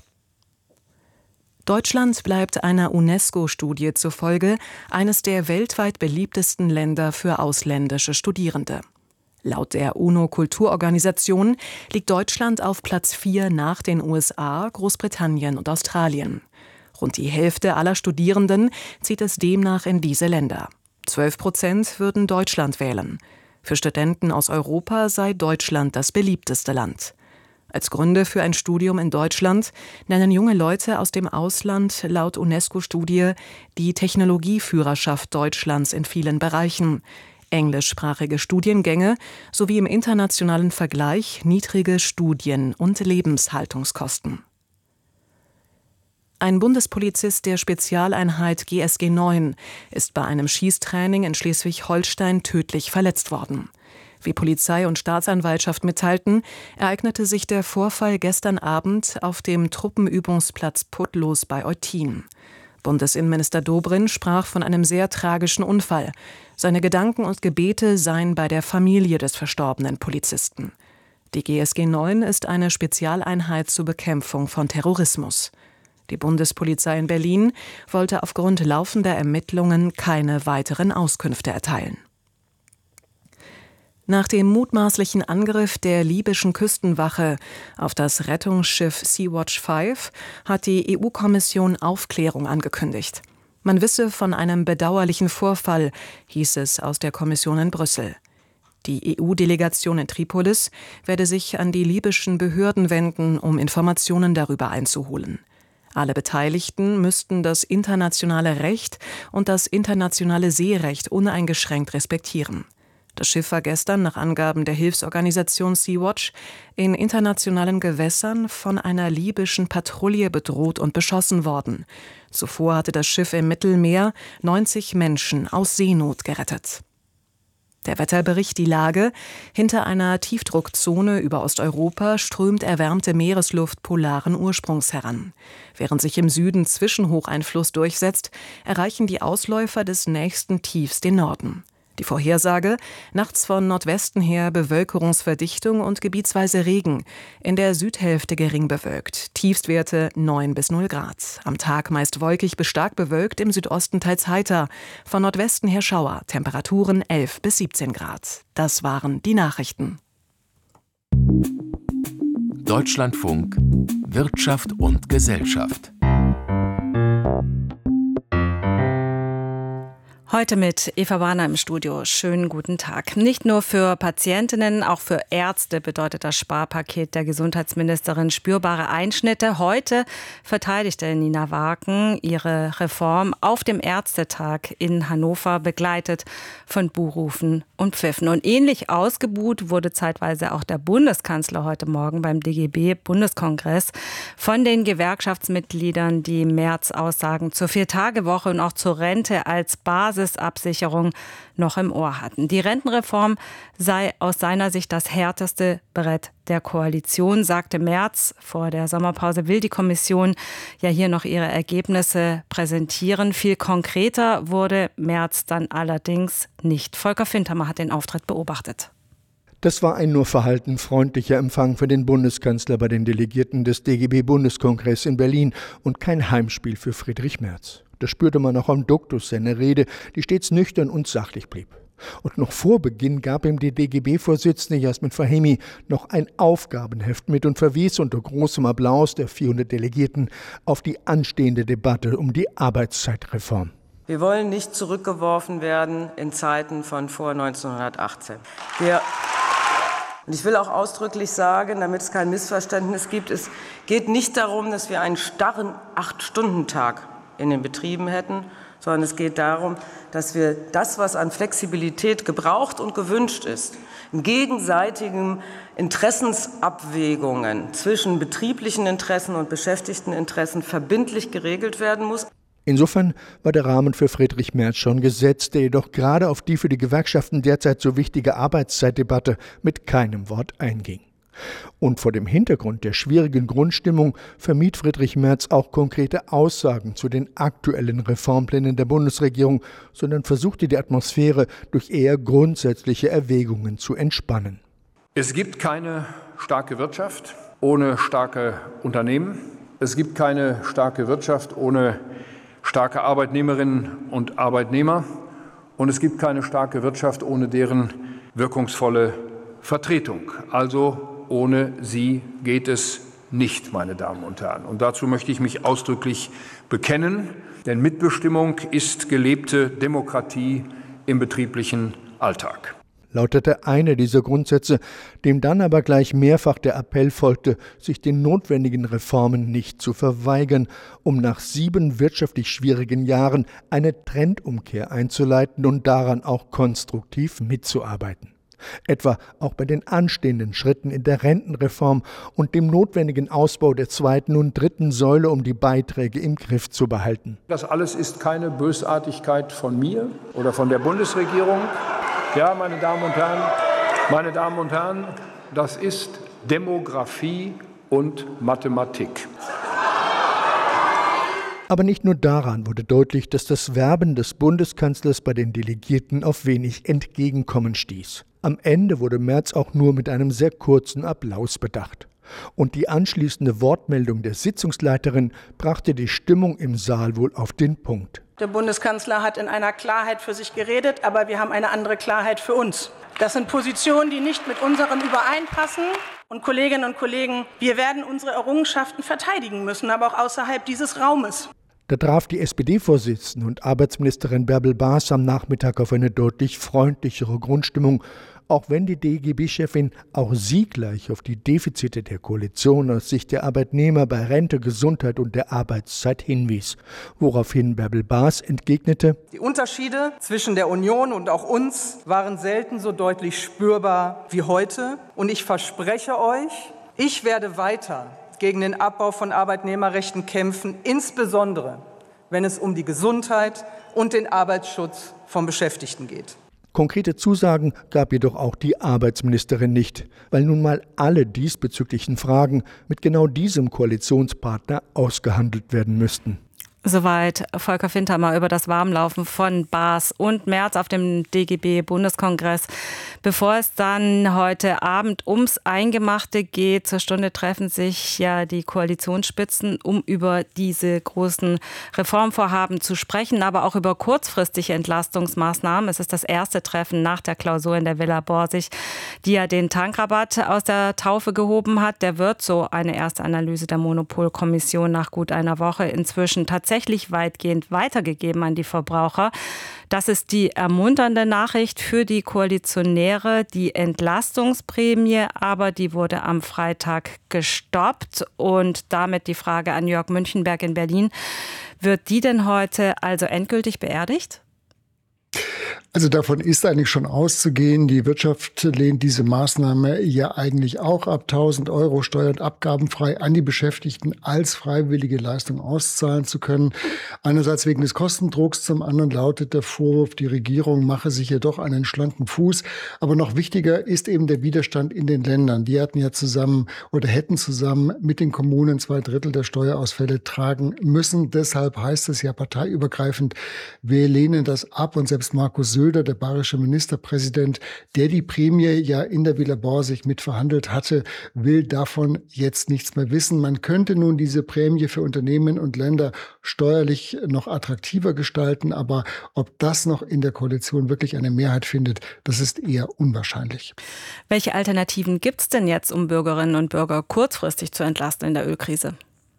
Deutschland bleibt einer UNESCO-Studie zufolge eines der weltweit beliebtesten Länder für ausländische Studierende. Laut der UNO-Kulturorganisation liegt Deutschland auf Platz 4 nach den USA, Großbritannien und Australien. Rund die Hälfte aller Studierenden zieht es demnach in diese Länder. 12% würden Deutschland wählen. Für Studenten aus Europa sei Deutschland das beliebteste Land. Als Gründe für ein Studium in Deutschland nennen junge Leute aus dem Ausland laut UNESCO-Studie die Technologieführerschaft Deutschlands in vielen Bereichen, englischsprachige Studiengänge sowie im internationalen Vergleich niedrige Studien- und Lebenshaltungskosten. Ein Bundespolizist der Spezialeinheit GSG 9 ist bei einem Schießtraining in Schleswig-Holstein tödlich verletzt worden. Wie Polizei und Staatsanwaltschaft mitteilten, ereignete sich der Vorfall gestern Abend auf dem Truppenübungsplatz Putlos bei Eutin. Bundesinnenminister Dobrindt sprach von einem sehr tragischen Unfall. Seine Gedanken und Gebete seien bei der Familie des verstorbenen Polizisten. Die GSG 9 ist eine Spezialeinheit zur Bekämpfung von Terrorismus. Die Bundespolizei in Berlin wollte aufgrund laufender Ermittlungen keine weiteren Auskünfte erteilen. Nach dem mutmaßlichen Angriff der libyschen Küstenwache auf das Rettungsschiff Sea-Watch 5 hat die EU-Kommission Aufklärung angekündigt. Man wisse von einem bedauerlichen Vorfall, hieß es aus der Kommission in Brüssel. Die EU-Delegation in Tripolis werde sich an die libyschen Behörden wenden, um Informationen darüber einzuholen. Alle Beteiligten müssten das internationale Recht und das internationale Seerecht uneingeschränkt respektieren. Das Schiff war gestern nach Angaben der Hilfsorganisation Sea-Watch in internationalen Gewässern von einer libyschen Patrouille bedroht und beschossen worden. Zuvor hatte das Schiff im Mittelmeer 90 Menschen aus Seenot gerettet. Der Wetterbericht die Lage: Hinter einer Tiefdruckzone über Osteuropa strömt erwärmte Meeresluft polaren Ursprungs heran. Während sich im Süden Zwischenhocheinfluss durchsetzt, erreichen die Ausläufer des nächsten Tiefs den Norden. Die Vorhersage: nachts von Nordwesten her Bewölkerungsverdichtung und gebietsweise Regen, in der Südhälfte gering bewölkt, Tiefstwerte 9 bis 0 Grad. Am Tag meist wolkig bis stark bewölkt, im Südosten teils heiter, von Nordwesten her Schauer, Temperaturen 11 bis 17 Grad. Das waren die Nachrichten. Deutschlandfunk Wirtschaft und Gesellschaft. Heute mit Eva Warner im Studio. Schönen guten Tag. Nicht nur für Patientinnen, auch für Ärzte bedeutet das Sparpaket der Gesundheitsministerin spürbare Einschnitte. Heute verteidigte Nina Wagen ihre Reform auf dem Ärztetag in Hannover, begleitet von Buhrufen und Pfiffen. Und ähnlich ausgebuht wurde zeitweise auch der Bundeskanzler heute Morgen beim DGB-Bundeskongress von den Gewerkschaftsmitgliedern, die im März Aussagen zur 4-Tage-Woche und auch zur Rente als Basisabsicherung noch im Ohr hatten. Die Rentenreform sei aus seiner Sicht das härteste Brett der Koalition, sagte Merz. Vor der Sommerpause will die Kommission ja hier noch ihre Ergebnisse präsentieren. Viel konkreter wurde Merz dann allerdings nicht. Volker Fintermer hat den Auftritt beobachtet. Das war ein nur verhalten freundlicher Empfang für den Bundeskanzler bei den Delegierten des DGB-Bundeskongress in Berlin und kein Heimspiel für Friedrich Merz. Das spürte man auch am Duktus seiner Rede, die stets nüchtern und sachlich blieb. Und noch vor Beginn gab ihm die DGB-Vorsitzende Jasmin Fahimi noch ein Aufgabenheft mit und verwies unter großem Applaus der 400 Delegierten auf die anstehende Debatte um die Arbeitszeitreform. Wir wollen nicht zurückgeworfen werden in Zeiten von vor 1918. Und ich will auch ausdrücklich sagen, damit es kein Missverständnis gibt, es geht nicht darum, dass wir einen starren 8-Stunden-Tag in den Betrieben hätten, sondern es geht darum, dass wir das, was an Flexibilität gebraucht und gewünscht ist, in gegenseitigen Interessensabwägungen zwischen betrieblichen Interessen und Beschäftigteninteressen verbindlich geregelt werden muss. Insofern war der Rahmen für Friedrich Merz schon gesetzt, der jedoch gerade auf die für die Gewerkschaften derzeit so wichtige Arbeitszeitdebatte mit keinem Wort einging. Und vor dem Hintergrund der schwierigen Grundstimmung vermied Friedrich Merz auch konkrete Aussagen zu den aktuellen Reformplänen der Bundesregierung, sondern versuchte die Atmosphäre durch eher grundsätzliche Erwägungen zu entspannen. Es gibt keine starke Wirtschaft ohne starke Unternehmen. Es gibt keine starke Wirtschaft ohne starke Arbeitnehmerinnen und Arbeitnehmer. Und es gibt keine starke Wirtschaft ohne deren wirkungsvolle Vertretung. Also ohne sie geht es nicht, meine Damen und Herren. Und dazu möchte ich mich ausdrücklich bekennen, denn Mitbestimmung ist gelebte Demokratie im betrieblichen Alltag. Lautete einer dieser Grundsätze, dem dann aber gleich mehrfach der Appell folgte, sich den notwendigen Reformen nicht zu verweigern, um nach 7 wirtschaftlich schwierigen Jahren eine Trendumkehr einzuleiten und daran auch konstruktiv mitzuarbeiten. Etwa auch bei den anstehenden Schritten in der Rentenreform und dem notwendigen Ausbau der 2. und 3. Säule, um die Beiträge im Griff zu behalten. Das alles ist keine Bösartigkeit von mir oder von der Bundesregierung. Ja, meine Damen und Herren, das ist Demografie und Mathematik. Aber nicht nur daran wurde deutlich, dass das Werben des Bundeskanzlers bei den Delegierten auf wenig Entgegenkommen stieß. Am Ende wurde Merz auch nur mit einem sehr kurzen Applaus bedacht. Und die anschließende Wortmeldung der Sitzungsleiterin brachte die Stimmung im Saal wohl auf den Punkt. Der Bundeskanzler hat in einer Klarheit für sich geredet, aber wir haben eine andere Klarheit für uns. Das sind Positionen, die nicht mit unseren übereinpassen. Und Kolleginnen und Kollegen, wir werden unsere Errungenschaften verteidigen müssen, aber auch außerhalb dieses Raumes. Da traf die SPD-Vorsitzende und Arbeitsministerin Bärbel Baas am Nachmittag auf eine deutlich freundlichere Grundstimmung, auch wenn die DGB-Chefin auch sie gleich auf die Defizite der Koalition aus Sicht der Arbeitnehmer bei Rente, Gesundheit und der Arbeitszeit hinwies. Woraufhin Bärbel Baas entgegnete: Die Unterschiede zwischen der Union und auch uns waren selten so deutlich spürbar wie heute. Und ich verspreche euch, ich werde weiter gegen den Abbau von Arbeitnehmerrechten kämpfen, insbesondere wenn es um die Gesundheit und den Arbeitsschutz von Beschäftigten geht. Konkrete Zusagen gab jedoch auch die Arbeitsministerin nicht, weil nun mal alle diesbezüglichen Fragen mit genau diesem Koalitionspartner ausgehandelt werden müssten. Soweit Volker Fintermer über das Warmlaufen von Baas und Merz auf dem DGB-Bundeskongress. Bevor es dann heute Abend ums Eingemachte geht, zur Stunde treffen sich ja die Koalitionsspitzen, um über diese großen Reformvorhaben zu sprechen, aber auch über kurzfristige Entlastungsmaßnahmen. Es ist das erste Treffen nach der Klausur in der Villa Borsig, die ja den Tankrabatt aus der Taufe gehoben hat. Der wird, so eine erste Analyse der Monopolkommission, nach gut einer Woche inzwischen tatsächlich tatsächlich weitgehend weitergegeben an die Verbraucher. Das ist die ermunternde Nachricht für die Koalitionäre. Die Entlastungsprämie, aber die wurde am Freitag gestoppt. Und damit die Frage an Jörg Münchenberg in Berlin. Wird die denn heute also endgültig beerdigt? Also davon ist eigentlich schon auszugehen. Die Wirtschaft lehnt diese Maßnahme ja eigentlich auch ab. 1.000 € steuer- und abgabenfrei an die Beschäftigten als freiwillige Leistung auszahlen zu können. Einerseits wegen des Kostendrucks, zum anderen lautet der Vorwurf, die Regierung mache sich jedoch einen schlanken Fuß. Aber noch wichtiger ist eben der Widerstand in den Ländern. Die hatten ja zusammen oder hätten zusammen mit den Kommunen 2/3 der Steuerausfälle tragen müssen. Deshalb heißt es ja parteiübergreifend, wir lehnen das ab. Und selbst Markus Söder, der bayerische Ministerpräsident, der die Prämie ja in der Villa Borsig mitverhandelt hatte, will davon jetzt nichts mehr wissen. Man könnte nun diese Prämie für Unternehmen und Länder steuerlich noch attraktiver gestalten, aber ob das noch in der Koalition wirklich eine Mehrheit findet, das ist eher unwahrscheinlich. Welche Alternativen gibt es denn jetzt, um Bürgerinnen und Bürger kurzfristig zu entlasten in der Ölkrise?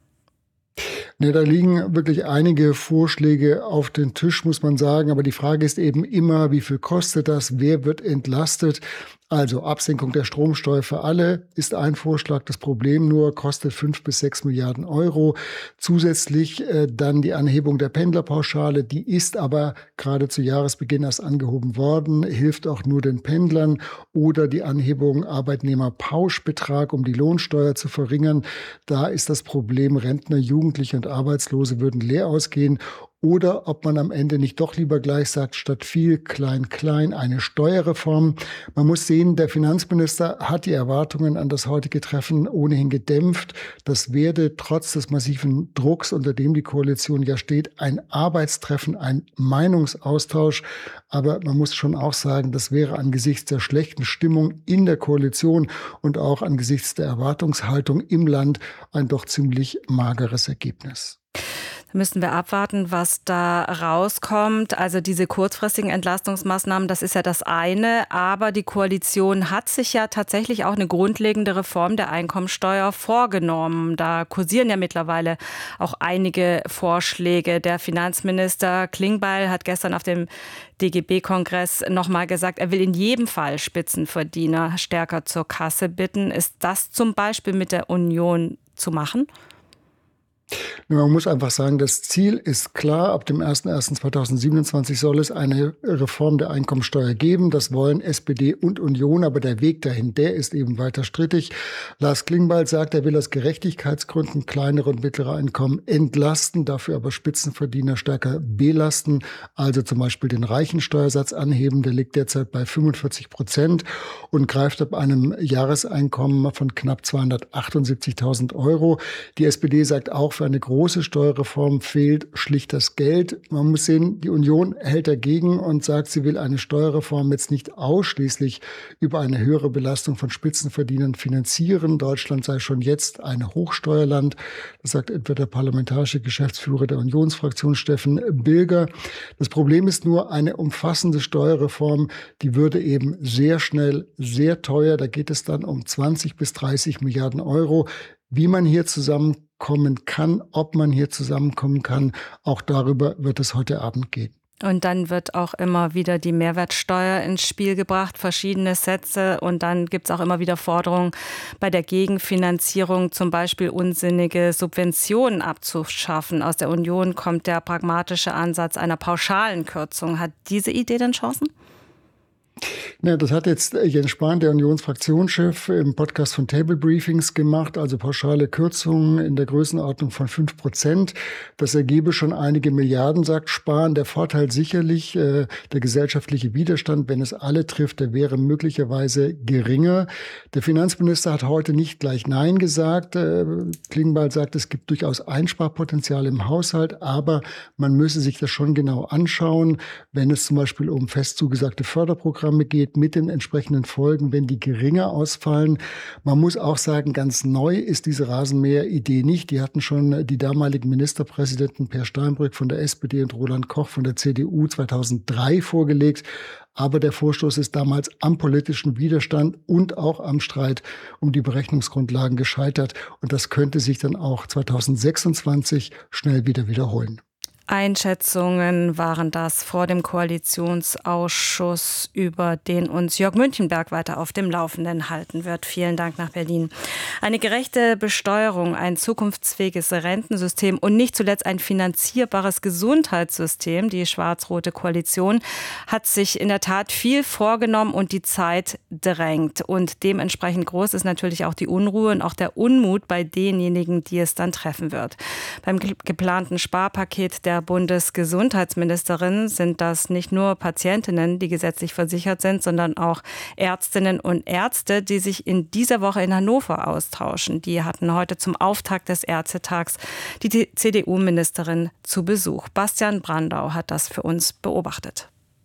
Ne, da liegen wirklich einige Vorschläge auf den Tisch, muss man sagen. Aber die Frage ist eben immer, wie viel kostet das? Wer wird entlastet? Also Absenkung der Stromsteuer für alle ist ein Vorschlag. Das Problem nur, kostet 5 bis 6 Milliarden €. Zusätzlich dann die Anhebung der Pendlerpauschale. Die ist aber gerade zu Jahresbeginn erst angehoben worden, hilft auch nur den Pendlern. Oder die Anhebung Arbeitnehmerpauschbetrag, um die Lohnsteuer zu verringern. Da ist das Problem, Rentner, Jugendliche und Arbeitslose würden leer ausgehen. Oder ob man am Ende nicht doch lieber gleich sagt, statt viel klein, klein, eine Steuerreform. Man muss sehen, der Finanzminister hat die Erwartungen an das heutige Treffen ohnehin gedämpft. Das werde trotz des massiven Drucks, unter dem die Koalition ja steht, ein Arbeitstreffen, ein Meinungsaustausch. Aber man muss schon auch sagen, das wäre angesichts der schlechten Stimmung in der Koalition und auch angesichts der Erwartungshaltung im Land ein doch ziemlich mageres Ergebnis. Da müssen wir abwarten, was da rauskommt. Also diese kurzfristigen Entlastungsmaßnahmen, das ist ja das eine. Aber die Koalition hat sich ja tatsächlich auch eine grundlegende Reform der Einkommensteuer vorgenommen. Da kursieren ja mittlerweile auch einige Vorschläge. Der Finanzminister Klingbeil hat gestern auf dem DGB-Kongress nochmal gesagt, er will in jedem Fall Spitzenverdiener stärker zur Kasse bitten. Ist das zum Beispiel mit der Union zu machen? Man muss einfach sagen, das Ziel ist klar. Ab dem 01.01.2027 soll es eine Reform der Einkommensteuer geben. Das wollen SPD und Union, aber der Weg dahin, der ist eben weiter strittig. Lars Klingbeil sagt, er will aus Gerechtigkeitsgründen kleinere und mittlere Einkommen entlasten, dafür aber Spitzenverdiener stärker belasten, also zum Beispiel den Reichensteuersatz anheben. Der liegt derzeit bei 45% und greift ab einem Jahreseinkommen von knapp 278.000 €. Die SPD sagt auch, für eine große Steuerreform fehlt schlicht das Geld. Man muss sehen, die Union hält dagegen und sagt, sie will eine Steuerreform jetzt nicht ausschließlich über eine höhere Belastung von Spitzenverdienern finanzieren. Deutschland sei schon jetzt ein Hochsteuerland. Das sagt etwa der parlamentarische Geschäftsführer der Unionsfraktion Steffen Bilger. Das Problem ist nur, eine umfassende Steuerreform, die würde eben sehr schnell, sehr teuer. Da geht es dann um 20 bis 30 Milliarden €. Wie man hier zusammenkommen kann, ob man hier zusammenkommen kann, auch darüber wird es heute Abend gehen. Und dann wird auch immer wieder die Mehrwertsteuer ins Spiel gebracht, verschiedene Sätze. Und dann gibt es auch immer wieder Forderungen bei der Gegenfinanzierung, zum Beispiel unsinnige Subventionen abzuschaffen. Aus der Union kommt der pragmatische Ansatz einer pauschalen Kürzung. Hat diese Idee denn Chancen? Ja, das hat jetzt Jens Spahn, der Unionsfraktionschef, im Podcast von Table Briefings gemacht, also pauschale Kürzungen in der Größenordnung von 5%. Das ergebe schon einige Milliarden, sagt Spahn. Der Vorteil sicherlich, der gesellschaftliche Widerstand, wenn es alle trifft, der wäre möglicherweise geringer. Der Finanzminister hat heute nicht gleich Nein gesagt. Klingbeil sagt, es gibt durchaus Einsparpotenzial im Haushalt, aber man müsse sich das schon genau anschauen, wenn es zum Beispiel um fest zugesagte Förderprogramme geht, mit den entsprechenden Folgen, wenn die geringer ausfallen. Man muss auch sagen, ganz neu ist diese Rasenmäher-Idee nicht. Die hatten schon die damaligen Ministerpräsidenten Per Steinbrück von der SPD und Roland Koch von der CDU 2003 vorgelegt. Aber der Vorstoß ist damals am politischen Widerstand und auch am Streit um die Berechnungsgrundlagen gescheitert. Und das könnte sich dann auch 2026 schnell wieder wiederholen. Einschätzungen waren das vor dem Koalitionsausschuss, über den uns Jörg Münchenberg weiter auf dem Laufenden halten wird. Vielen Dank nach Berlin. Eine gerechte Besteuerung, ein zukunftsfähiges Rentensystem und nicht zuletzt ein finanzierbares Gesundheitssystem. Die schwarz-rote Koalition hat sich in der Tat viel vorgenommen und die Zeit drängt. Und dementsprechend groß ist natürlich auch die Unruhe und auch der Unmut bei denjenigen, die es dann treffen wird. Beim geplanten Sparpaket der Bundesgesundheitsministerin sind das nicht nur Patientinnen, die gesetzlich versichert sind, sondern auch Ärztinnen und Ärzte, die sich in dieser Woche in Hannover austauschen. Die hatten heute zum Auftakt des Ärztetags die CDU-Ministerin zu Besuch. Bastian Brandau hat das für uns beobachtet.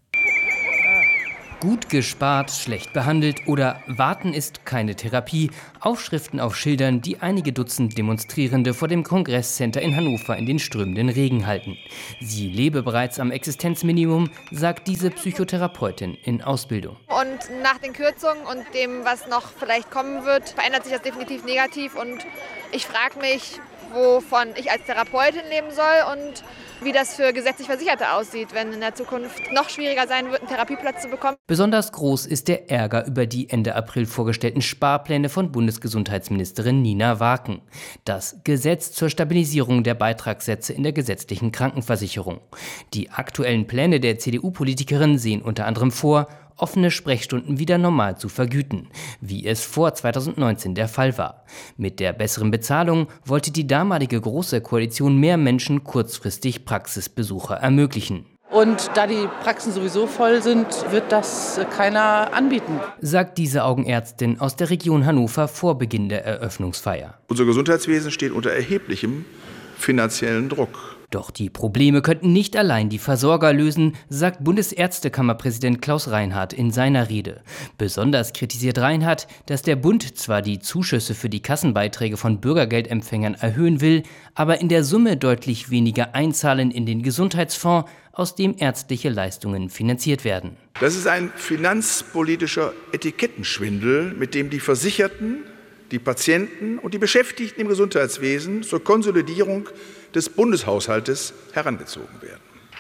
Gut gespart, schlecht behandelt oder Warten ist keine Therapie. Aufschriften auf Schildern, die einige Dutzend Demonstrierende vor dem Kongresscenter in Hannover in den strömenden Regen halten. Sie lebe bereits am Existenzminimum, sagt diese Psychotherapeutin in Ausbildung. Und nach den Kürzungen und dem, was noch vielleicht kommen wird, verändert sich das definitiv negativ. Und ich frage mich, wovon ich als Therapeutin leben soll und wie das für gesetzlich Versicherte aussieht, wenn in der Zukunft noch schwieriger sein wird, einen Therapieplatz zu bekommen. Besonders groß ist der Ärger über die Ende April vorgestellten Sparpläne von Bundesgesundheitsministerin Nina Waken. Das Gesetz zur Stabilisierung der Beitragssätze in der gesetzlichen Krankenversicherung. Die aktuellen Pläne der CDU-Politikerin sehen unter anderem vor, offene Sprechstunden wieder normal zu vergüten, wie es vor 2019 der Fall war. Mit der besseren Bezahlung wollte die damalige Große Koalition mehr Menschen kurzfristig Praxisbesucher ermöglichen. Und da die Praxen sowieso voll sind, wird das keiner anbieten, sagt diese Augenärztin aus der Region Hannover vor Beginn der Eröffnungsfeier. Unser Gesundheitswesen steht unter erheblichem finanziellen Druck. Doch die Probleme könnten nicht allein die Versorger lösen, sagt Bundesärztekammerpräsident Klaus Reinhardt in seiner Rede. Besonders kritisiert Reinhardt, dass der Bund zwar die Zuschüsse für die Kassenbeiträge von Bürgergeldempfängern erhöhen will, aber in der Summe deutlich weniger einzahlen in den Gesundheitsfonds, aus dem ärztliche Leistungen finanziert werden. Das ist ein finanzpolitischer Etikettenschwindel, mit dem die Versicherten, die Patienten und die Beschäftigten im Gesundheitswesen zur Konsolidierung des Bundeshaushaltes herangezogen werden.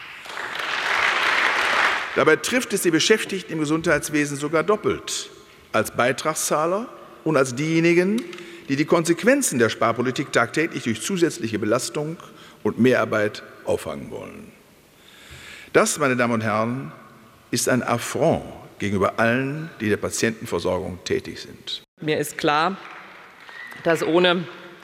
Dabei trifft es die Beschäftigten im Gesundheitswesen sogar doppelt, als Beitragszahler und als diejenigen, die die Konsequenzen der Sparpolitik tagtäglich durch zusätzliche Belastung und Mehrarbeit auffangen wollen. Das, meine Damen und Herren, ist ein Affront gegenüber allen, die der Patientenversorgung tätig sind. Mir ist klar, dass ohne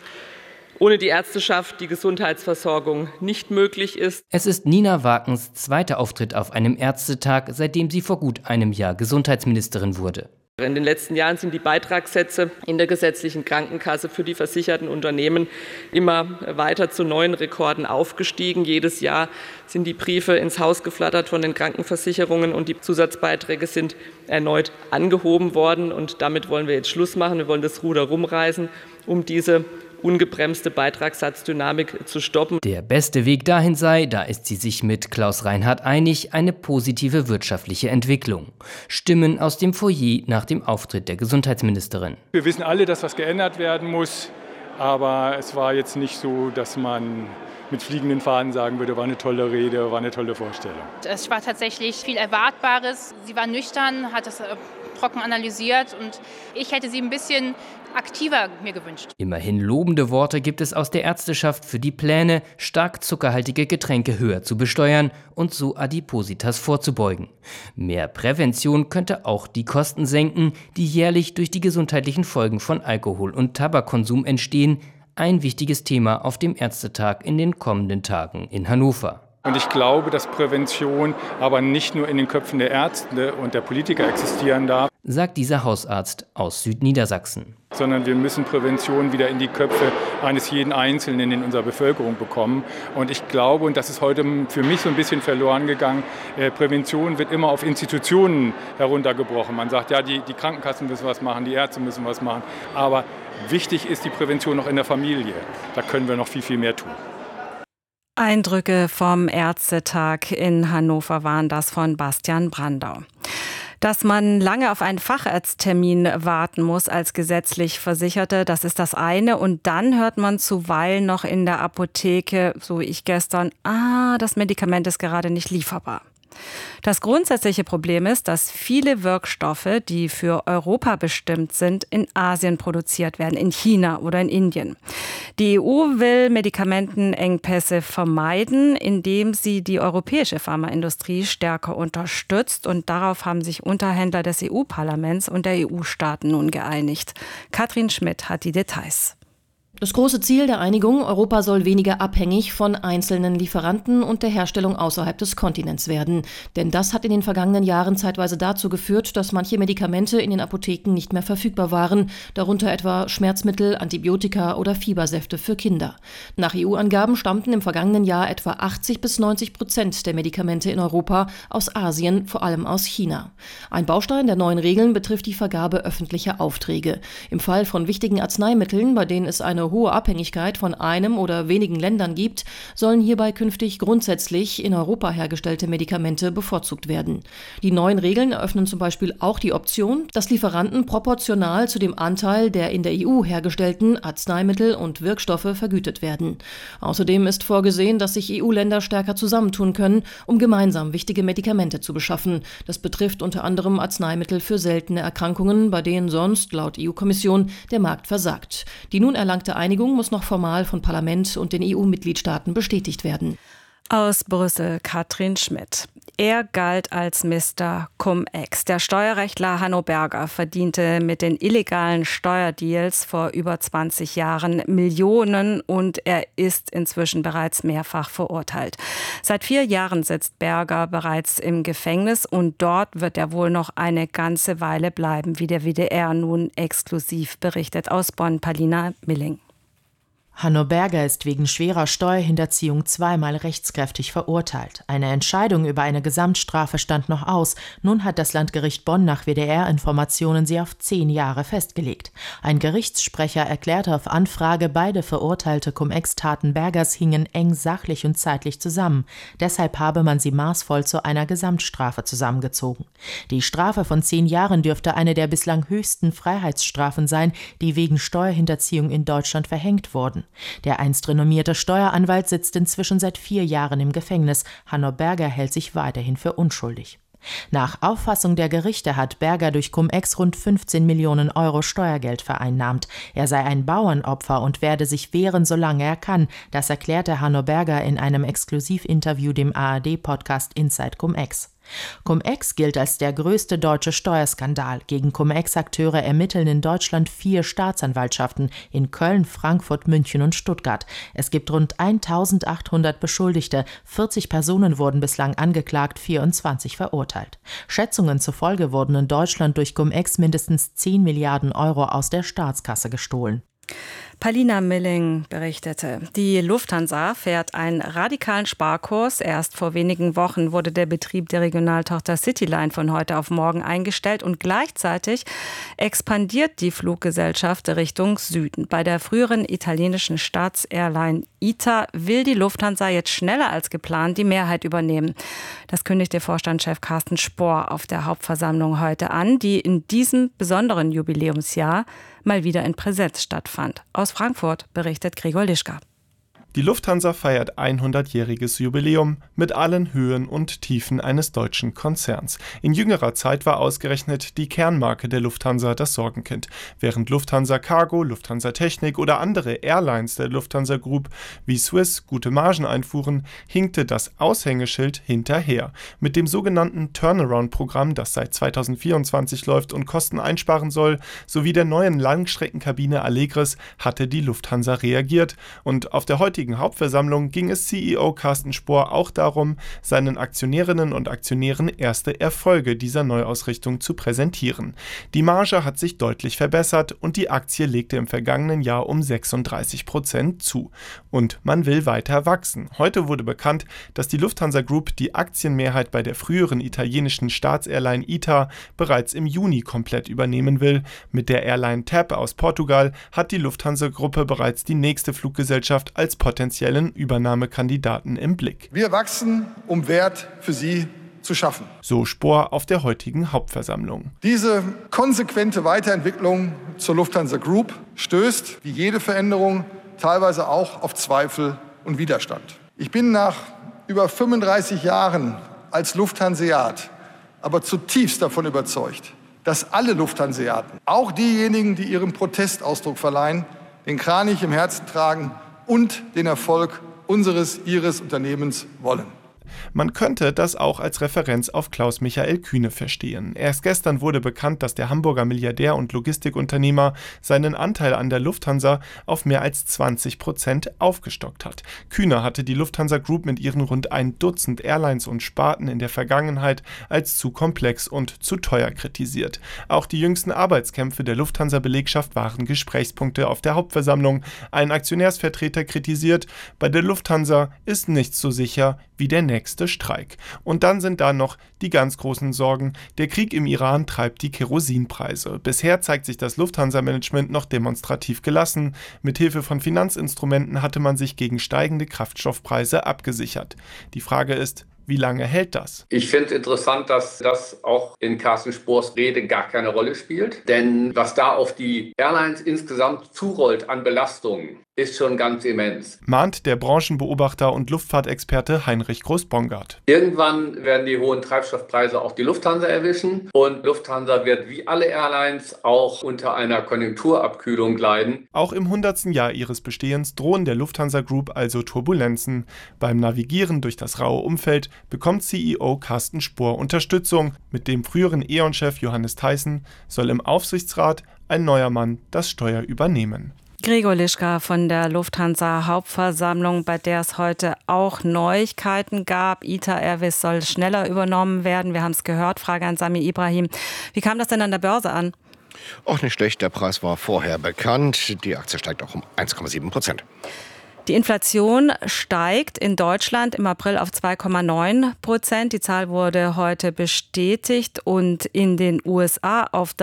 die Ärzteschaft die Gesundheitsversorgung nicht möglich ist. Es ist Nina Wakens zweiter Auftritt auf einem Ärztetag, seitdem sie vor gut einem Jahr Gesundheitsministerin wurde. In den letzten Jahren sind die Beitragssätze in der gesetzlichen Krankenkasse für die versicherten Unternehmen immer weiter zu neuen Rekorden aufgestiegen. Jedes Jahr sind die Briefe ins Haus geflattert von den Krankenversicherungen und die Zusatzbeiträge sind erneut angehoben worden. Und damit wollen wir jetzt Schluss machen. Wir wollen das Ruder rumreißen, um diese ungebremste Beitragssatzdynamik zu stoppen. Der beste Weg dahin sei, da ist sie sich mit Klaus Reinhardt einig, eine positive wirtschaftliche Entwicklung. Stimmen aus dem Foyer nach dem Auftritt der Gesundheitsministerin. Wir wissen alle, dass was geändert werden muss, aber es war jetzt nicht so, dass man mit fliegenden Fahnen sagen würde, war eine tolle Rede, war eine tolle Vorstellung. Es war tatsächlich viel Erwartbares. Sie war nüchtern, hat das trocken analysiert und ich hätte sie ein bisschen aktiver mir gewünscht. Immerhin lobende Worte gibt es aus der Ärzteschaft für die Pläne, stark zuckerhaltige Getränke höher zu besteuern und so Adipositas vorzubeugen. Mehr Prävention könnte auch die Kosten senken, die jährlich durch die gesundheitlichen Folgen von Alkohol- und Tabakkonsum entstehen. Ein wichtiges Thema auf dem Ärztetag in den kommenden Tagen in Hannover. Und ich glaube, dass Prävention aber nicht nur in den Köpfen der Ärzte und der Politiker existieren darf, sagt dieser Hausarzt aus Südniedersachsen. Sondern wir müssen Prävention wieder in die Köpfe eines jeden Einzelnen in unserer Bevölkerung bekommen. Und ich glaube, und das ist heute für mich so ein bisschen verloren gegangen, Prävention wird immer auf Institutionen heruntergebrochen. Man sagt, ja, die Krankenkassen müssen was machen, die Ärzte müssen was machen. Aber wichtig ist die Prävention noch in der Familie. Da können wir noch viel, viel mehr tun. Eindrücke vom Ärztetag in Hannover waren das von Bastian Brandau. Dass man lange auf einen Facharzttermin warten muss als gesetzlich Versicherte, das ist das eine. Und dann hört man zuweilen noch in der Apotheke, so wie ich gestern, das Medikament ist gerade nicht lieferbar. Das grundsätzliche Problem ist, dass viele Wirkstoffe, die für Europa bestimmt sind, in Asien produziert werden, in China oder in Indien. Die EU will Medikamentenengpässe vermeiden, indem sie die europäische Pharmaindustrie stärker unterstützt. Und darauf haben sich Unterhändler des EU-Parlaments und der EU-Staaten nun geeinigt. Katrin Schmidt hat die Details. Das große Ziel der Einigung, Europa soll weniger abhängig von einzelnen Lieferanten und der Herstellung außerhalb des Kontinents werden. Denn das hat in den vergangenen Jahren zeitweise dazu geführt, dass manche Medikamente in den Apotheken nicht mehr verfügbar waren, darunter etwa Schmerzmittel, Antibiotika oder Fiebersäfte für Kinder. Nach EU-Angaben stammten im vergangenen Jahr etwa 80-90% der Medikamente in Europa aus Asien, vor allem aus China. Ein Baustein der neuen Regeln betrifft die Vergabe öffentlicher Aufträge. Im Fall von wichtigen Arzneimitteln, bei denen es eine hohe Abhängigkeit von einem oder wenigen Ländern gibt, sollen hierbei künftig grundsätzlich in Europa hergestellte Medikamente bevorzugt werden. Die neuen Regeln eröffnen zum Beispiel auch die Option, dass Lieferanten proportional zu dem Anteil der in der EU hergestellten Arzneimittel und Wirkstoffe vergütet werden. Außerdem ist vorgesehen, dass sich EU-Länder stärker zusammentun können, um gemeinsam wichtige Medikamente zu beschaffen. Das betrifft unter anderem Arzneimittel für seltene Erkrankungen, bei denen sonst, laut EU-Kommission, der Markt versagt. Die nun erlangte Einigung muss noch formal von Parlament und den EU-Mitgliedstaaten bestätigt werden. Aus Brüssel Katrin Schmidt. Er galt als Mr. Cum-Ex. Der Steuerrechtler Hanno Berger verdiente mit den illegalen Steuerdeals vor über 20 Jahren Millionen und er ist inzwischen bereits mehrfach verurteilt. Seit 4 Jahren sitzt Berger bereits im Gefängnis und dort wird er wohl noch eine ganze Weile bleiben, wie der WDR nun exklusiv berichtet. Aus Bonn, Palina Milling. Hanno Berger ist wegen schwerer Steuerhinterziehung 2-mal rechtskräftig verurteilt. Eine Entscheidung über eine Gesamtstrafe stand noch aus. Nun hat das Landgericht Bonn nach WDR-Informationen sie auf 10 Jahre festgelegt. Ein Gerichtssprecher erklärte auf Anfrage, beide verurteilte Cum-Ex-Taten Bergers hingen eng sachlich und zeitlich zusammen. Deshalb habe man sie maßvoll zu einer Gesamtstrafe zusammengezogen. Die Strafe von 10 Jahren dürfte eine der bislang höchsten Freiheitsstrafen sein, die wegen Steuerhinterziehung in Deutschland verhängt wurden. Der einst renommierte Steueranwalt sitzt inzwischen seit 4 Jahren im Gefängnis. Hanno Berger hält sich weiterhin für unschuldig. Nach Auffassung der Gerichte hat Berger durch Cum-Ex rund 15 Millionen Euro Steuergeld vereinnahmt. Er sei ein Bauernopfer und werde sich wehren, solange er kann. Das erklärte Hanno Berger in einem Exklusivinterview dem ARD-Podcast Inside Cum-Ex. Cum-Ex gilt als der größte deutsche Steuerskandal. Gegen Cum-Ex-Akteure ermitteln in Deutschland 4 Staatsanwaltschaften in Köln, Frankfurt, München und Stuttgart. Es gibt rund 1800 Beschuldigte, 40 Personen wurden bislang angeklagt, 24 verurteilt. Schätzungen zufolge wurden in Deutschland durch Cum-Ex mindestens 10 Milliarden Euro aus der Staatskasse gestohlen. Palina Milling berichtete, die Lufthansa fährt einen radikalen Sparkurs. Erst vor wenigen Wochen wurde der Betrieb der Regionaltochter Cityline von heute auf morgen eingestellt und gleichzeitig expandiert die Fluggesellschaft Richtung Süden. Bei der früheren italienischen Staatsairline ITA will die Lufthansa jetzt schneller als geplant die Mehrheit übernehmen. Das kündigte Vorstandschef Carsten Spohr auf der Hauptversammlung heute an, die in diesem besonderen Jubiläumsjahr mal wieder in Präsenz stattfand. Aus Frankfurt berichtet Gregor Lischka. Die Lufthansa feiert 100-jähriges Jubiläum mit allen Höhen und Tiefen eines deutschen Konzerns. In jüngerer Zeit war ausgerechnet die Kernmarke der Lufthansa das Sorgenkind. Während Lufthansa Cargo, Lufthansa Technik oder andere Airlines der Lufthansa Group wie Swiss gute Margen einfuhren, hinkte das Aushängeschild hinterher. Mit dem sogenannten Turnaround-Programm, das seit 2024 läuft und Kosten einsparen soll, sowie der neuen Langstreckenkabine Allegris hatte die Lufthansa reagiert und auf der heutigen Hauptversammlung ging es CEO Carsten Spohr auch darum, seinen Aktionärinnen und Aktionären erste Erfolge dieser Neuausrichtung zu präsentieren. Die Marge hat sich deutlich verbessert und die Aktie legte im vergangenen Jahr um 36% zu. Und man will weiter wachsen. Heute wurde bekannt, dass die Lufthansa Group die Aktienmehrheit bei der früheren italienischen Staatsairline ITA bereits im Juni komplett übernehmen will. Mit der Airline TAP aus Portugal hat die Lufthansa-Gruppe bereits die nächste Fluggesellschaft als potenziellen Übernahmekandidaten im Blick. Wir wachsen, um Wert für Sie zu schaffen. So Spohr auf der heutigen Hauptversammlung. Diese konsequente Weiterentwicklung zur Lufthansa Group stößt, wie jede Veränderung, teilweise auch auf Zweifel und Widerstand. Ich bin nach über 35 Jahren als Lufthanseat aber zutiefst davon überzeugt, dass alle Lufthanseaten, auch diejenigen, die ihrem Protest Ausdruck verleihen, den Kranich im Herzen tragen und den Erfolg Ihres Unternehmens wollen. Man könnte das auch als Referenz auf Klaus-Michael Kühne verstehen. Erst gestern wurde bekannt, dass der Hamburger Milliardär und Logistikunternehmer seinen Anteil an der Lufthansa auf mehr als 20% aufgestockt hat. Kühne hatte die Lufthansa Group mit ihren rund ein Dutzend Airlines und Sparten in der Vergangenheit als zu komplex und zu teuer kritisiert. Auch die jüngsten Arbeitskämpfe der Lufthansa-Belegschaft waren Gesprächspunkte auf der Hauptversammlung. Ein Aktionärsvertreter kritisiert, bei der Lufthansa ist nichts so sicher wie der nächste Streik. Und dann sind da noch die ganz großen Sorgen. Der Krieg im Iran treibt die Kerosinpreise. Bisher zeigt sich das Lufthansa-Management noch demonstrativ gelassen. Mithilfe von Finanzinstrumenten hatte man sich gegen steigende Kraftstoffpreise abgesichert. Die Frage ist, wie lange hält das? Ich finde interessant, dass das auch in Carsten Spohrs Rede gar keine Rolle spielt. Denn was da auf die Airlines insgesamt zurollt an Belastungen, ist schon ganz immens. Mahnt der Branchenbeobachter und Luftfahrtexperte Heinrich Groß-Bongard. Irgendwann werden die hohen Treibstoffpreise auch die Lufthansa erwischen. Und Lufthansa wird wie alle Airlines auch unter einer Konjunkturabkühlung leiden. Auch im 100. Jahr ihres Bestehens drohen der Lufthansa Group also Turbulenzen. Beim Navigieren durch das raue Umfeld bekommt CEO Carsten Spohr Unterstützung. Mit dem früheren E.ON-Chef Johannes Theissen soll im Aufsichtsrat ein neuer Mann das Steuer übernehmen. Gregor Lischka von der Lufthansa Hauptversammlung, bei der es heute auch Neuigkeiten gab. ITA Airways soll schneller übernommen werden. Wir haben es gehört. Frage an Sami Ibrahim. Wie kam das denn an der Börse an? Auch nicht schlecht. Der Preis war vorher bekannt. Die Aktie steigt auch um 1,7%. Die Inflation steigt in Deutschland im April auf 2,9%. Die Zahl wurde heute bestätigt und in den USA auf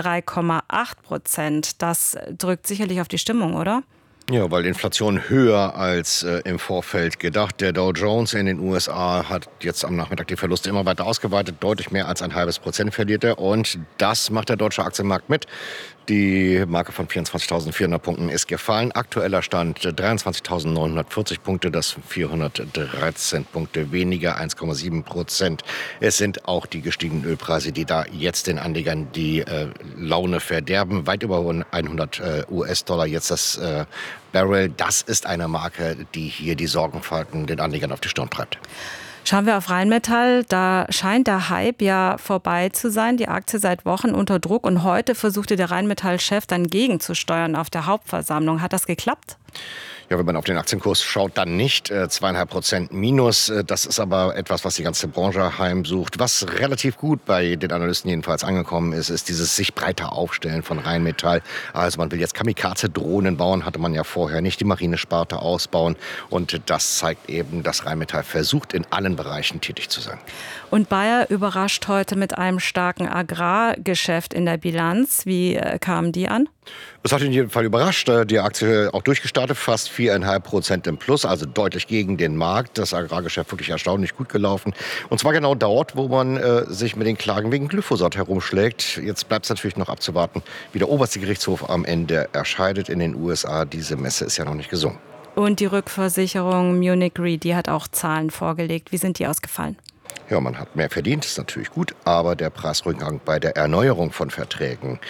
3,8%. Das drückt sicherlich auf die Stimmung, oder? Ja, weil die Inflation höher als im Vorfeld gedacht. Der Dow Jones in den USA hat jetzt am Nachmittag die Verluste immer weiter ausgeweitet. Deutlich mehr als 0,5% verliert er. Und das macht der deutsche Aktienmarkt mit. Die Marke von 24.400 Punkten ist gefallen. Aktueller Stand 23.940 Punkte, das 413 Punkte weniger, 1,7%. Es sind auch die gestiegenen Ölpreise, die da jetzt den Anlegern die Laune verderben. Weit über 100 US-Dollar jetzt das Barrel. Das ist eine Marke, die hier die Sorgenfalten den Anlegern auf die Stirn treibt. Schauen wir auf Rheinmetall, da scheint der Hype ja vorbei zu sein. Die Aktie seit Wochen unter Druck und heute versuchte der Rheinmetall-Chef dann gegenzusteuern auf der Hauptversammlung. Hat das geklappt? Ja, wenn man auf den Aktienkurs schaut, dann nicht. 2,5% Minus. Das ist aber etwas, was die ganze Branche heimsucht. Was relativ gut bei den Analysten jedenfalls angekommen ist, ist dieses sich breiter Aufstellen von Rheinmetall. Also man will jetzt Kamikaze-Drohnen bauen, hatte man ja vorher nicht, die Marinesparte ausbauen. Und das zeigt eben, dass Rheinmetall versucht, in allen Bereichen tätig zu sein. Und Bayer überrascht heute mit einem starken Agrargeschäft in der Bilanz. Wie kamen die an? Es hat in jedem Fall überrascht. Die Aktie auch durchgestartet, fast 4,5% im Plus, also deutlich gegen den Markt. Das Agrargeschäft wirklich erstaunlich gut gelaufen. Und zwar genau dort, wo man sich mit den Klagen wegen Glyphosat herumschlägt. Jetzt bleibt es natürlich noch abzuwarten, wie der oberste Gerichtshof am Ende erscheidet in den USA. Diese Messe ist ja noch nicht gesungen. Und die Rückversicherung Munich Re, die hat auch Zahlen vorgelegt. Wie sind die ausgefallen? Ja, man hat mehr verdient, ist natürlich gut, aber der Preisrückgang bei der Erneuerung von Verträgen,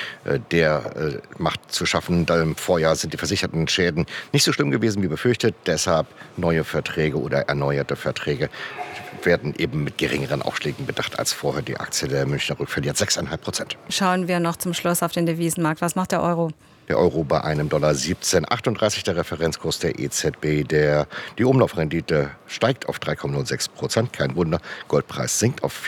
der macht zu schaffen. Im Vorjahr sind die versicherten Schäden nicht so schlimm gewesen wie befürchtet. Deshalb neue Verträge oder erneuerte Verträge werden eben mit geringeren Aufschlägen bedacht als vorher. Die Aktie der Münchner Rück verliert 6,5%. Schauen wir noch zum Schluss auf den Devisenmarkt. Was macht der Euro? Der Euro bei einem $17,38, der Referenzkurs der EZB. Die Umlaufrendite steigt auf 3,06%. Kein Wunder. Goldpreis sinkt auf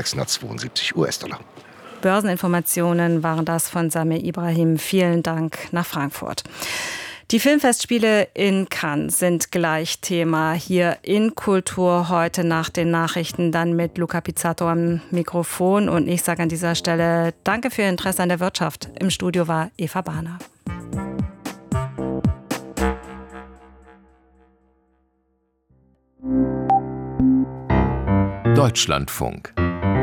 4.672 US-Dollar. Börseninformationen waren das von Samir Ibrahim. Vielen Dank nach Frankfurt. Die Filmfestspiele in Cannes sind gleich Thema hier in Kultur heute nach den Nachrichten, dann mit Luca Pizzato am Mikrofon. Und ich sage an dieser Stelle danke für Ihr Interesse an der Wirtschaft. Im Studio war Eva Bahner. Deutschlandfunk.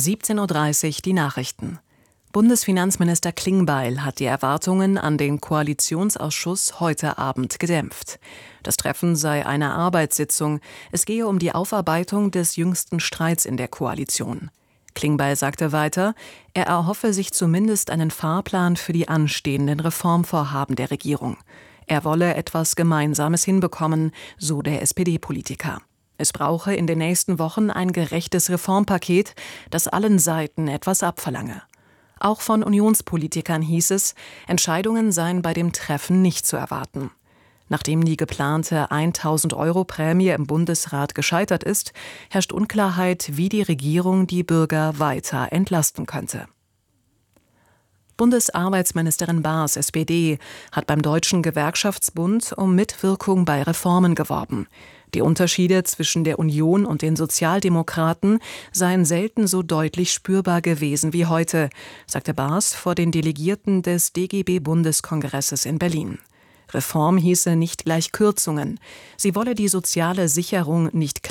17:30 Uhr die Nachrichten. Bundesfinanzminister Klingbeil hat die Erwartungen an den Koalitionsausschuss heute Abend gedämpft. Das Treffen sei eine Arbeitssitzung. Es gehe um die Aufarbeitung des jüngsten Streits in der Koalition. Klingbeil sagte weiter, er erhoffe sich zumindest einen Fahrplan für die anstehenden Reformvorhaben der Regierung. Er wolle etwas Gemeinsames hinbekommen, so der SPD-Politiker. Es brauche in den nächsten Wochen ein gerechtes Reformpaket, das allen Seiten etwas abverlange. Auch von Unionspolitikern hieß es, Entscheidungen seien bei dem Treffen nicht zu erwarten. Nachdem die geplante 1.000 € Prämie im Bundesrat gescheitert ist, herrscht Unklarheit, wie die Regierung die Bürger weiter entlasten könnte. Bundesarbeitsministerin Baas, SPD, hat beim Deutschen Gewerkschaftsbund um Mitwirkung bei Reformen geworben. Die Unterschiede zwischen der Union und den Sozialdemokraten seien selten so deutlich spürbar gewesen wie heute, sagte Baas vor den Delegierten des DGB-Bundeskongresses in Berlin. Reform hieße nicht gleich Kürzungen. Sie wolle die soziale Sicherung nicht